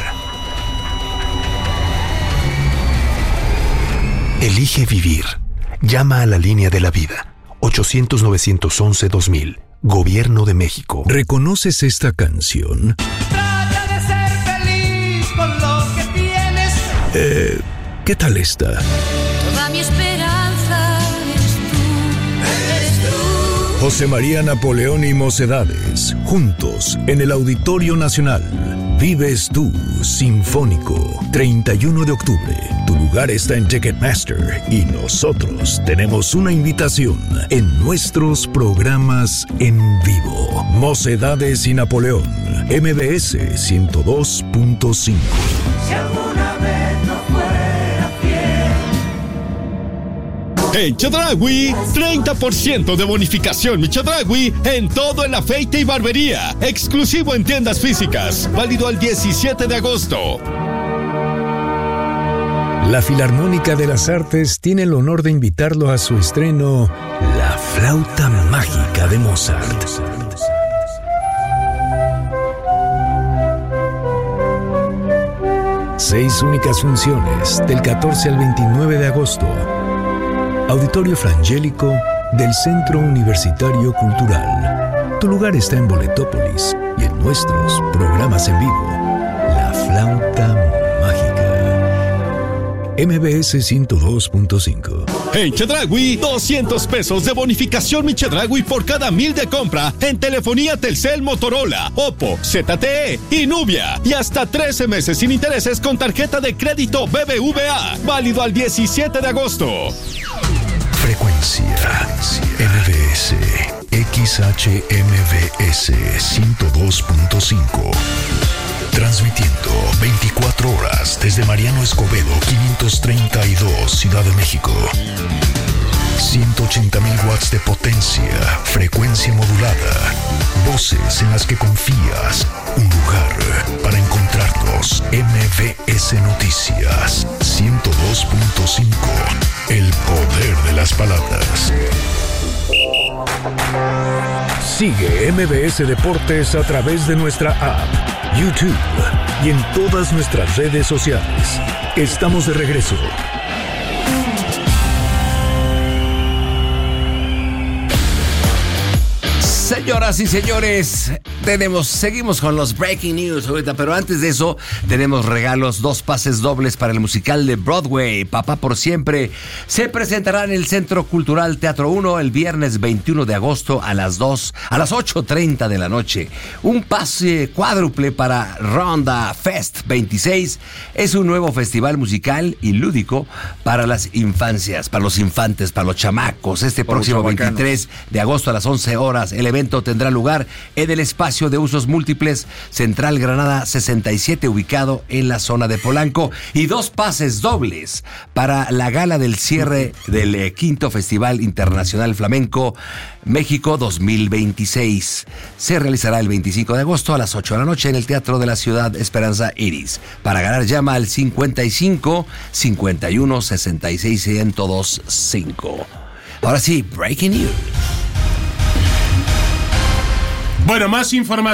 Elige vivir. Llama a la línea de la vida. 800-911-2000. Gobierno de México. ¿Reconoces esta canción? Trata de ser feliz con lo que tienes. ¿Qué tal esta? Toda mi esperanza eres tú. José María Napoleón y Mocedades, juntos en el Auditorio Nacional. Vives tú, Sinfónico, 31 de octubre. Tu lugar está en Ticketmaster y nosotros tenemos una invitación en nuestros programas en vivo. Mocedades y Napoleón, MBS 102.5. En Chedraui, 30% de bonificación Mi Chedraui en todo el afeite y barbería. Exclusivo en tiendas físicas. Válido al 17 de agosto. La Filarmónica de las Artes tiene el honor de invitarlo a su estreno La Flauta Mágica de Mozart. Seis únicas funciones del 14 al 29 de agosto. Auditorio Frangélico del Centro Universitario Cultural. Tu lugar está en Boletópolis y en nuestros programas en vivo. La Flauta Mágica. MBS 102.5. En Chedraui, 200 pesos de bonificación Mi Chedraui por cada 1,000 de compra en telefonía Telcel, Motorola, Oppo, ZTE y Nubia. Y hasta 13 meses sin intereses con tarjeta de crédito BBVA. Válido al 17 de agosto. Frecuencia MBS XHMBS 102.5. Transmitiendo 24 horas desde Mariano Escobedo 532, Ciudad de México. 180.000 watts de potencia, frecuencia modulada, voces en las que confías, un lugar para encontrarnos. MBS Noticias 102.5, el poder de las palabras. Sigue MBS Deportes a través de nuestra app, YouTube y en todas nuestras redes sociales. Estamos de regreso. Señoras y señores, seguimos con los breaking news ahorita, pero antes de eso tenemos regalos, 2 pases dobles para el musical de Broadway, Papá por Siempre. Se presentará en el Centro Cultural Teatro 1 el viernes 21 de agosto a las 8:30 de la noche. Un pase cuádruple para Ronda Fest 26. Es un nuevo festival musical y lúdico para las infancias, para los infantes, para los chamacos. Este próximo 23 de agosto a las 11 horas, el evento tendrá lugar en el espacio de usos múltiples Central Granada 67, ubicado en la zona de Polanco, y 2 pases dobles para la gala del cierre del 5º Festival Internacional Flamenco México 2026. Se realizará el 25 de agosto a las 8 de la noche en el Teatro de la Ciudad Esperanza Iris. Para ganar, llama al 55 51 66 1025. Ahora sí, breaking news. Bueno, más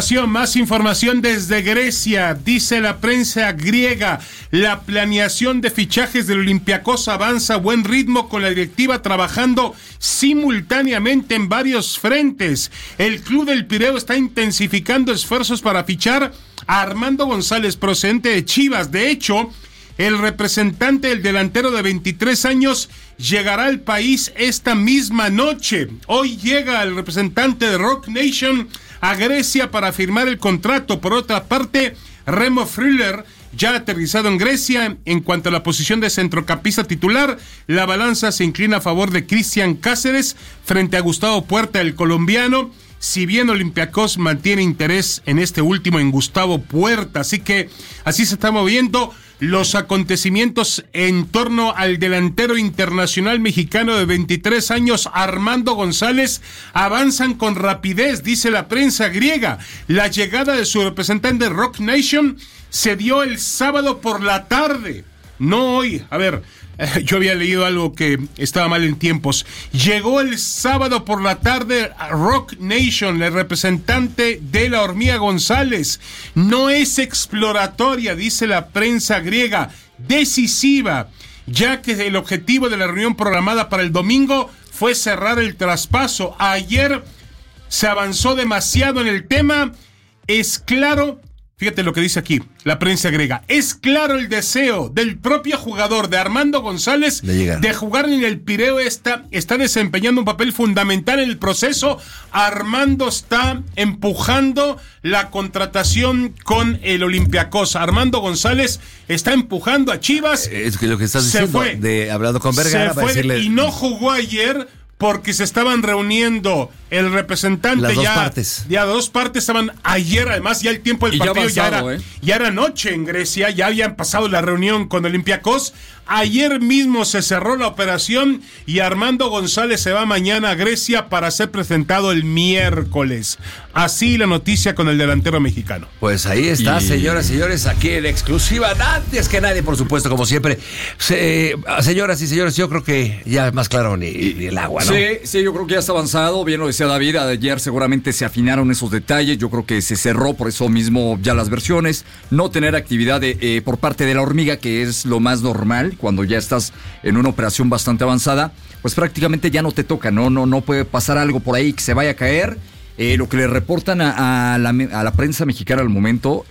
información desde Grecia. Dice la prensa griega, la planeación de fichajes del Olympiacos avanza a buen ritmo, con la directiva trabajando simultáneamente en varios frentes. El club del Pireo está intensificando esfuerzos para fichar a Armando González, procedente de Chivas. De hecho, el representante del delantero de 23 años llegará al país esta misma noche. Hoy llega el representante de Rock Nation a Grecia para firmar el contrato. Por otra parte, Remo Freuler ya ha aterrizado en Grecia. En cuanto a la posición de centrocampista titular, la balanza se inclina a favor de Cristian Cáceres frente a Gustavo Puerta, el colombiano. Si bien Olympiacos mantiene interés en este último, en Gustavo Puerta. Así que así se está moviendo los acontecimientos en torno al delantero internacional mexicano de 23 años, Armando González. Avanzan con rapidez, dice la prensa griega. La llegada de su representante Rock Nation se dio el sábado por la tarde, no hoy. A ver, yo había leído algo que estaba mal en tiempos. Llegó el sábado por la tarde a Rock Nation, el representante de la Hormiga González. No es exploratoria, dice la prensa griega, decisiva, ya que el objetivo de la reunión programada para el domingo fue cerrar el traspaso. Ayer se avanzó demasiado en el tema. Es claro, fíjate lo que dice aquí la prensa griega, es claro el deseo del propio jugador, de Armando González, de jugar en el Pireo. Está desempeñando un papel fundamental en el proceso. Armando está empujando la contratación con el Olympiacos. Armando González está empujando a Chivas. Es que lo que estás diciendo, hablando con Vergara, se fue y no jugó ayer porque se estaban reuniendo el representante. Las dos partes. Ya dos partes estaban ayer, además ya el tiempo del partido ya era noche en Grecia, ya habían pasado la reunión con Olympiacos. Ayer mismo se cerró la operación y Armando González se va mañana a Grecia para ser presentado el miércoles. Así la noticia con el delantero mexicano. Pues ahí está, señoras y señores, aquí en exclusiva, antes que nadie, por supuesto, como siempre. Señoras y señores, yo creo que ya es más claro ni el agua, ¿no? Sí, yo creo que ya está avanzado. Bien lo decía David, ayer seguramente se afinaron esos detalles. Yo creo que se cerró por eso mismo ya las versiones. No tener actividad por parte de la Hormiga, que es lo más normal cuando ya estás en una operación bastante avanzada, pues prácticamente ya no te toca, no puede pasar algo por ahí que se vaya a caer. Lo que le reportan a la prensa mexicana al momento,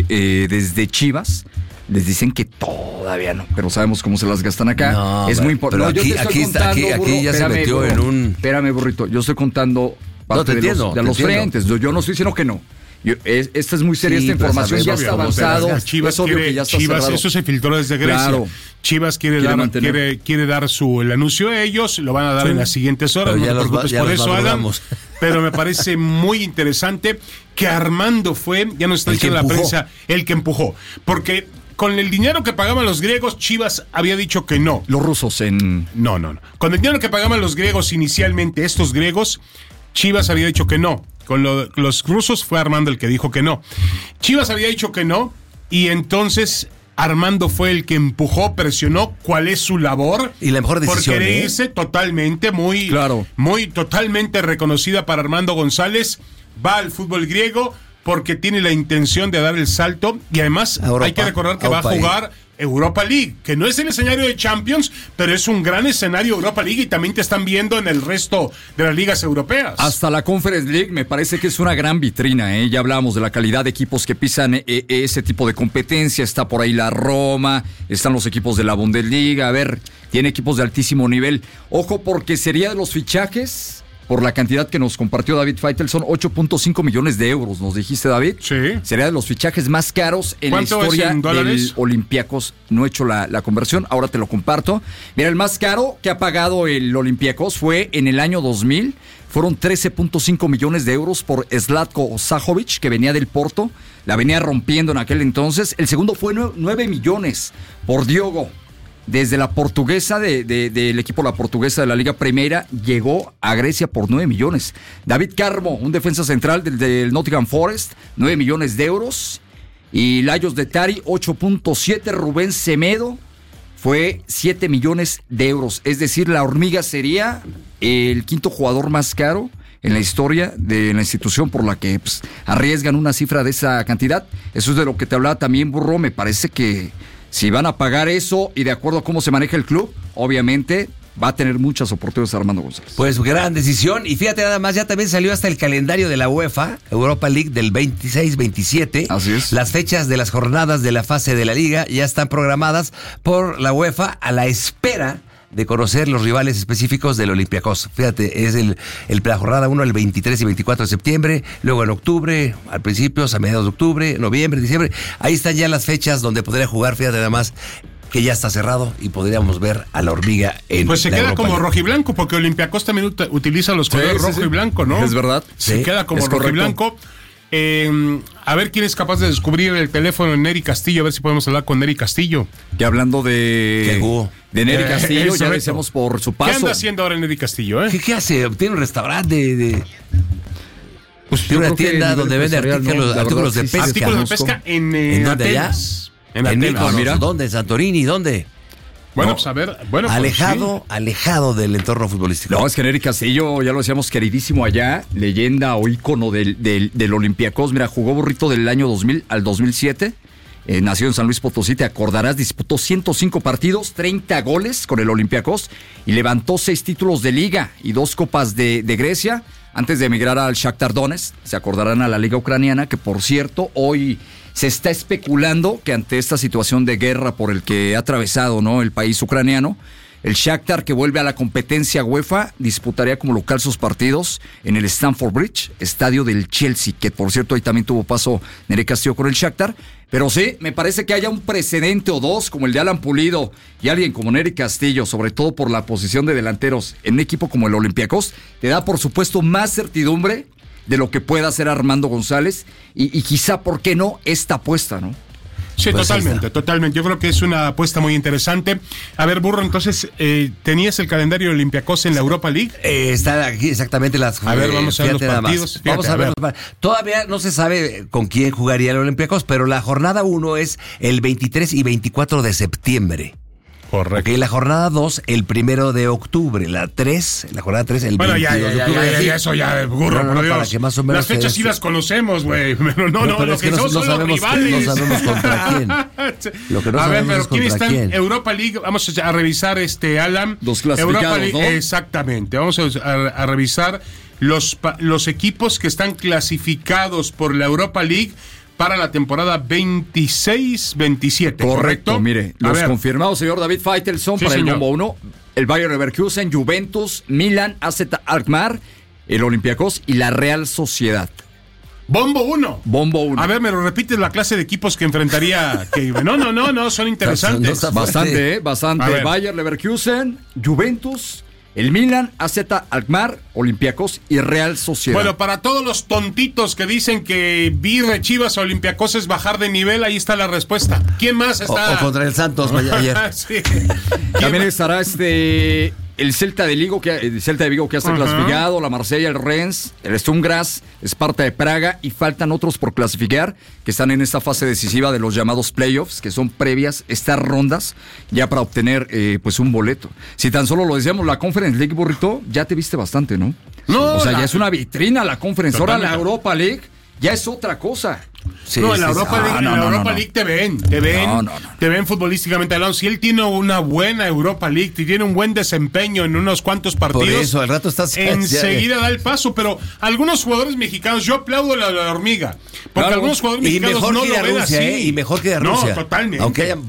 desde Chivas, les dicen que todavía no, pero sabemos cómo se las gastan acá. No, es muy importante. Aquí ya se metió en un... Espérame, burrito, yo estoy contando parte de los frentes. Yo no estoy diciendo que no. Esta es muy seria, esta información ya está avanzado. Chivas, eso se filtró desde Grecia. Claro. Chivas quiere dar el anuncio a ellos, lo van a dar en las siguientes horas, no te preocupes por eso, Alan. Pero me parece muy interesante que Armando fue, ya nos está diciendo la prensa, el que empujó. Porque con el dinero que pagaban los griegos, Chivas había dicho que no. Los rusos No. Con el dinero que pagaban los griegos inicialmente, estos griegos, Chivas había dicho que no. Con los rusos fue Armando el que dijo que no. Chivas había dicho que no, y entonces Armando fue el que empujó, presionó. ¿Cuál es su labor? Y la mejor decisión. Porque irse totalmente, muy totalmente reconocida para Armando González. Va al fútbol griego porque tiene la intención de dar el salto. Y además hay que recordar que va a jugar Europa League, que no es el escenario de Champions, pero es un gran escenario Europa League y también te están viendo en el resto de las ligas europeas. Hasta la Conference League me parece que es una gran vitrina, ¿eh? Ya hablábamos de la calidad de equipos que pisan ese tipo de competencia. Está por ahí la Roma, están los equipos de la Bundesliga. A ver, tiene equipos de altísimo nivel. Ojo, porque sería de los fichajes, por la cantidad que nos compartió David Faitelson, 8.5 millones de euros, nos dijiste, David. Sí. Sería de los fichajes más caros en la historia del Olympiacos. No he hecho la conversión, ahora te lo comparto. Mira, el más caro que ha pagado el Olympiacos fue en el año 2000. Fueron 13.5 millones de euros por Zlatko Zahovic, que venía del Porto. La venía rompiendo en aquel entonces. El segundo fue 9 millones por Diogo. Desde la portuguesa, del equipo La Portuguesa de la Liga Primera, llegó a Grecia por 9 millones. David Carmo, un defensa central del Nottingham Forest, 9 millones de euros. Y Lajos de Tari, 8.7. Rubén Semedo fue 7 millones de euros. Es decir, la Hormiga sería el quinto jugador más caro en la historia de la institución, por la que arriesgan una cifra de esa cantidad. Eso es de lo que te hablaba también, Burro. Me parece que si van a pagar eso y de acuerdo a cómo se maneja el club, obviamente va a tener muchas oportunidades Armando González. Pues gran decisión. Y fíjate nada más, ya también salió hasta el calendario de la UEFA, Europa League del 26-27. Así es. Las fechas de las jornadas de la fase de la Liga ya están programadas por la UEFA a la espera de conocer los rivales específicos del Olympiacos. Fíjate, es la jornada 1 el 23 y 24 de septiembre, luego en octubre, al principio, a mediados de octubre, noviembre, diciembre. Ahí están ya las fechas donde podría jugar, fíjate nada más, que ya está cerrado y podríamos ver a la Hormiga en pues se la queda Europa como League. Rojiblanco, porque Olympiacos también utiliza los colores rojo y blanco, ¿no? Es verdad. Se queda como rojiblanco. A ver quién es capaz de descubrir el teléfono de Neri Castillo, a ver si podemos hablar con Neri Castillo. Que hablando de Neri Castillo, ya decíamos por su paso. ¿Qué anda haciendo ahora Neri Castillo? ¿Qué hace? Tiene un restaurante pues tiene una tienda donde vende artículos de pesca. Artículos de pesca en Atenas. En Atenas. Mira. ¿Dónde? ¿En Santorini? ¿Dónde? Bueno, pues a ver, alejado del entorno futbolístico. No, es que Neri Castillo, ya lo decíamos, queridísimo allá, leyenda o ícono del Olympiacos. Mira, jugó Burrito del año 2000 al 2007. Nació en San Luis Potosí, te acordarás, disputó 105 partidos, 30 goles con el Olympiacos y levantó 6 títulos de liga y 2 copas de Grecia antes de emigrar al Shakhtar Donetsk. Se acordarán a la liga ucraniana, que por cierto, hoy se está especulando que ante esta situación de guerra por el que ha atravesado, ¿no?, el país ucraniano, el Shakhtar, que vuelve a la competencia UEFA, disputaría como local sus partidos en el Stamford Bridge, estadio del Chelsea, que por cierto ahí también tuvo paso Neri Castillo con el Shakhtar. Pero sí, me parece que haya un precedente o dos, como el de Alan Pulido y alguien como Neri Castillo, sobre todo por la posición de delanteros en un equipo como el Olympiacos, te da por supuesto más certidumbre de lo que pueda hacer Armando González y quizá, ¿por qué no?, esta apuesta, ¿no? Sí, pues totalmente. Yo creo que es una apuesta muy interesante. A ver, Burro, entonces, ¿tenías el calendario de Olympiacos en la Europa League? Está aquí exactamente las... A ver, vamos a ver los partidos. Vamos a ver. Todavía no se sabe con quién jugaría el Olympiacos, pero la jornada 1 es el 23 y 24 de septiembre. Correcto. Okay, la jornada 2, el 1 de octubre. La jornada 3, el 22 de octubre. Ya, eso ya, Burro, por Dios. Para que más o menos las fechas sí las conocemos, güey. No, lo que son los rivales. No sabemos contra quién. Lo que no a ver, pero es ¿quién está en Europa League? Vamos a revisar, Alan. Los clasificados, Europa League, ¿no? Exactamente. Vamos a revisar los equipos que están clasificados por la Europa League para la temporada 26-27. Correcto, mire, los confirmados, señor David Faitelson, sí, para señor. El Bombo 1, el Bayer Leverkusen, Juventus, Milan, AZ Alkmaar, el Olympiacos y la Real Sociedad. Bombo 1. Bombo 1. A ver, me lo repites la clase de equipos que enfrentaría. No, son interesantes. Bastante. Bayer Leverkusen, Juventus, el Milan, AZ Alkmaar, Olympiacos y Real Sociedad. Bueno, para todos los tontitos que dicen que Virre, Chivas o Olympiacos es bajar de nivel, ahí está la respuesta. ¿Quién más está? O contra el Santos ayer. Sí. También estará el Celta de Vigo que ya está clasificado, la Marsella, el Rennes, el Sturm Graz, Sparta de Praga y faltan otros por clasificar que están en esta fase decisiva de los llamados playoffs, que son previas estas rondas ya para obtener pues un boleto. Si tan solo lo decíamos, la Conference League, burrito, ya te viste bastante, ¿no? No, o sea, ya es una vitrina la Conference. Ahora la Europa League ya es otra cosa. Sí, en la Europa League te ven futbolísticamente hablando. Si él tiene una buena Europa League, tiene un buen desempeño en unos cuantos partidos, por eso al rato estás enseguida da el paso. Pero algunos jugadores mexicanos, yo aplaudo la hormiga, porque algunos jugadores mexicanos no lo ven así. Y mejor que de Rusia. No, totalmente. Aunque haya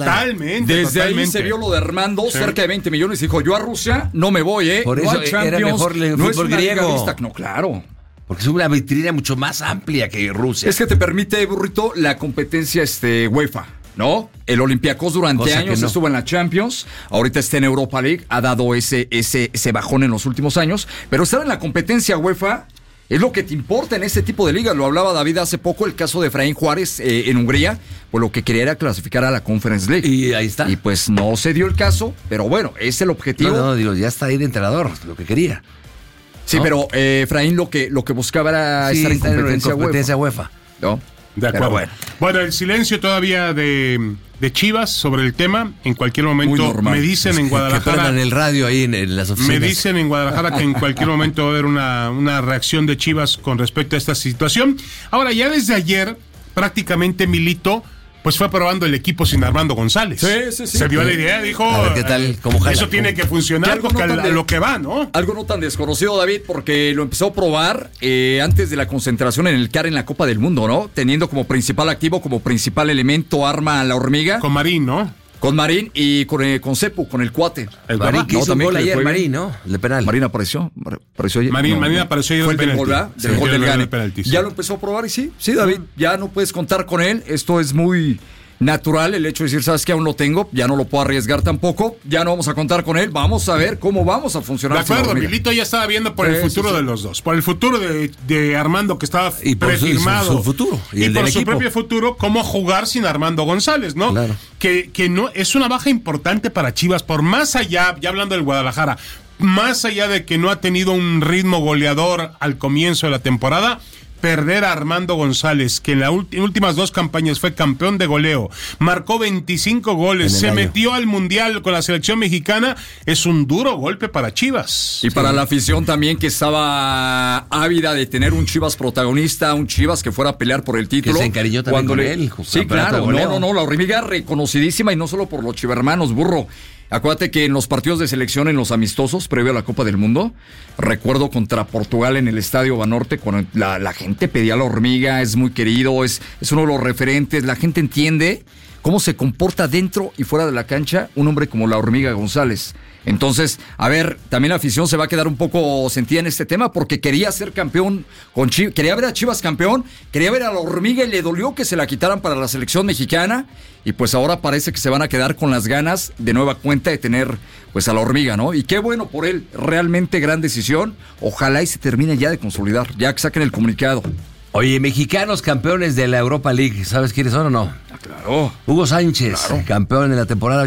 Desde ahí se vio lo de Armando, cerca de 20 millones. Dijo, yo a Rusia no me voy, Por eso no era mejor el fútbol griego. No, claro. Porque es una vitrina mucho más amplia que Rusia. Es que te permite, burrito, la competencia UEFA, ¿no? El Olympiacos durante años estuvo en la Champions, ahorita está en Europa League, ha dado ese bajón en los últimos años, pero estar en la competencia UEFA es lo que te importa en este tipo de ligas. Lo hablaba David hace poco, el caso de Efraín Juárez en Hungría, pues lo que quería era clasificar a la Conference League. Y ahí está. Y pues no se dio el caso, pero bueno, es el objetivo. No, ya está ahí de entrenador, lo que quería. Sí, ¿no? Pero Efraín lo que buscaba era estar en competencia UEFA. ¿No? De acuerdo. Bueno, el silencio todavía de Chivas sobre el tema. En cualquier momento me dicen en Guadalajara. En el radio ahí en las oficinas. Me dicen en Guadalajara que en cualquier momento va a haber una reacción de Chivas con respecto a esta situación. Ahora, ya desde ayer, prácticamente Milito pues fue probando el equipo sin Armando González. Sí. Se dio la idea, dijo, a ver qué tal, cómo jala, eso tiene que funcionar porque a lo que va, ¿no? Algo no tan desconocido, David, porque lo empezó a probar antes de la concentración en el CAR en la Copa del Mundo, ¿no? Teniendo como principal activo, como principal elemento, arma a la hormiga. Con Marín, ¿no? Con Marín y con Cepu, con el cuate. El Marín que hizo un gol ayer, Marín, ¿no? El de penal. Marín apareció ayer. Marín apareció ayer. Fue el gol del Gane. Ya lo empezó a probar y sí, David, ya no puedes contar con él. Esto es muy natural, el hecho de decir, ¿sabes qué? Aún lo tengo, ya no lo puedo arriesgar tampoco, ya no vamos a contar con él, vamos a ver cómo vamos a funcionar. De acuerdo, Milito ya estaba viendo por el futuro de los dos, por el futuro de Armando que estaba prefirmado. Su futuro. Y por su propio futuro, cómo jugar sin Armando González, ¿no? Claro. Que no es una baja importante para Chivas, por más allá, ya hablando del Guadalajara, más allá de que no ha tenido un ritmo goleador al comienzo de la temporada, perder a Armando González, que en las últimas dos campañas fue campeón de goleo, marcó 25 goles, se metió al Mundial con la selección mexicana, es un duro golpe para Chivas. Y para la afición también, que estaba ávida de tener un Chivas protagonista, un Chivas que fuera a pelear por el título. Que se encariñó también con él. Sí, claro, no, la hormiga reconocidísima, y no solo por los chivermanos, burro. Acuérdate que en los partidos de selección, en los amistosos, previo a la Copa del Mundo, recuerdo contra Portugal en el Estadio Banorte, cuando la gente pedía a la hormiga, es muy querido, es uno de los referentes, la gente entiende cómo se comporta dentro y fuera de la cancha un hombre como la hormiga González. Entonces, a ver, también la afición se va a quedar un poco sentida en este tema, porque quería ser campeón con Chivas, quería ver a Chivas campeón, quería ver a la hormiga y le dolió que se la quitaran para la selección mexicana, y pues ahora parece que se van a quedar con las ganas de nueva cuenta de tener pues a la hormiga, ¿no? Y qué bueno por él, realmente gran decisión, ojalá y se termine ya de consolidar, ya que saquen el comunicado. Oye, mexicanos campeones de la Europa League, ¿sabes quiénes son o no? Claro. Hugo Sánchez, campeón en la temporada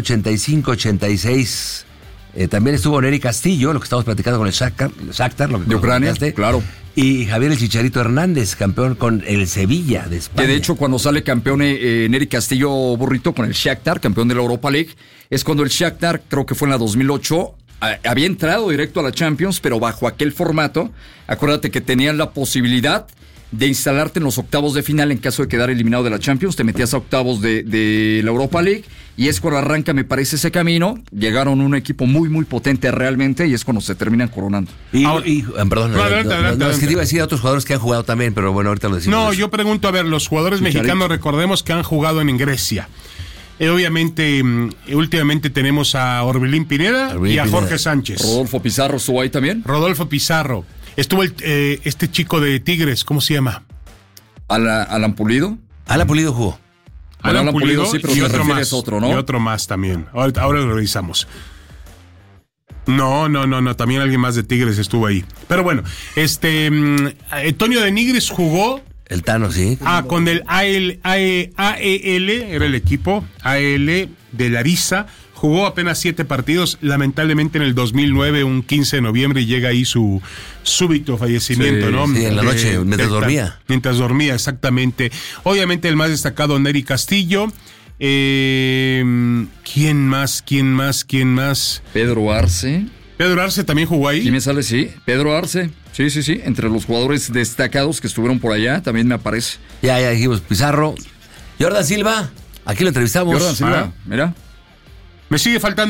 85-86. También estuvo Neri Castillo, lo que estamos platicando con el Shakhtar, lo que de Ucrania, claro. Y Javier el Chicharito Hernández, campeón con el Sevilla de España. Que de hecho, cuando sale campeón Neri Castillo, burrito, con el Shakhtar, campeón de la Europa League, es cuando el Shakhtar, creo que fue en la 2008, había entrado directo a la Champions, pero bajo aquel formato. Acuérdate que tenían la posibilidad de instalarte en los octavos de final en caso de quedar eliminado de la Champions, te metías a octavos de la Europa League, y es cuando arranca, me parece, ese camino. Llegaron un equipo muy, muy potente realmente, y es cuando se terminan coronando. Perdón, es que te iba a decir a otros jugadores que han jugado también, pero bueno, ahorita lo decimos. No, yo pregunto, a ver, los jugadores mexicanos, recordemos que han jugado en Grecia. Obviamente, últimamente tenemos a Orbelín Pineda y a Jorge Sánchez. Rodolfo Pizarro estuvo ahí también. Rodolfo Pizarro. Estuvo este chico de Tigres, ¿cómo se llama? Alan Pulido. Alan Pulido jugó. Alan Pulido sí, pero y otro más. Otro, ¿no? Y otro más también. Ahora lo revisamos. No, también alguien más de Tigres estuvo ahí. Pero bueno, Antonio de Nigris jugó. El Tano, sí. Con el AEL, era el equipo, AEL de Larissa. Jugó apenas 7 partidos, lamentablemente en el 2009, un 15 de noviembre, llega ahí su súbito fallecimiento, sí, ¿no? Sí, en la noche, mientras dormía. Mientras dormía, exactamente. Obviamente el más destacado, Neri Castillo. ¿Quién más? Pedro Arce. Pedro Arce también jugó ahí. Sí me sale, sí. Pedro Arce. Sí. Entre los jugadores destacados que estuvieron por allá, también me aparece. Ya dijimos, Pizarro. Jordan Silva, aquí lo entrevistamos. Jordan Silva, mira. Me sigue faltando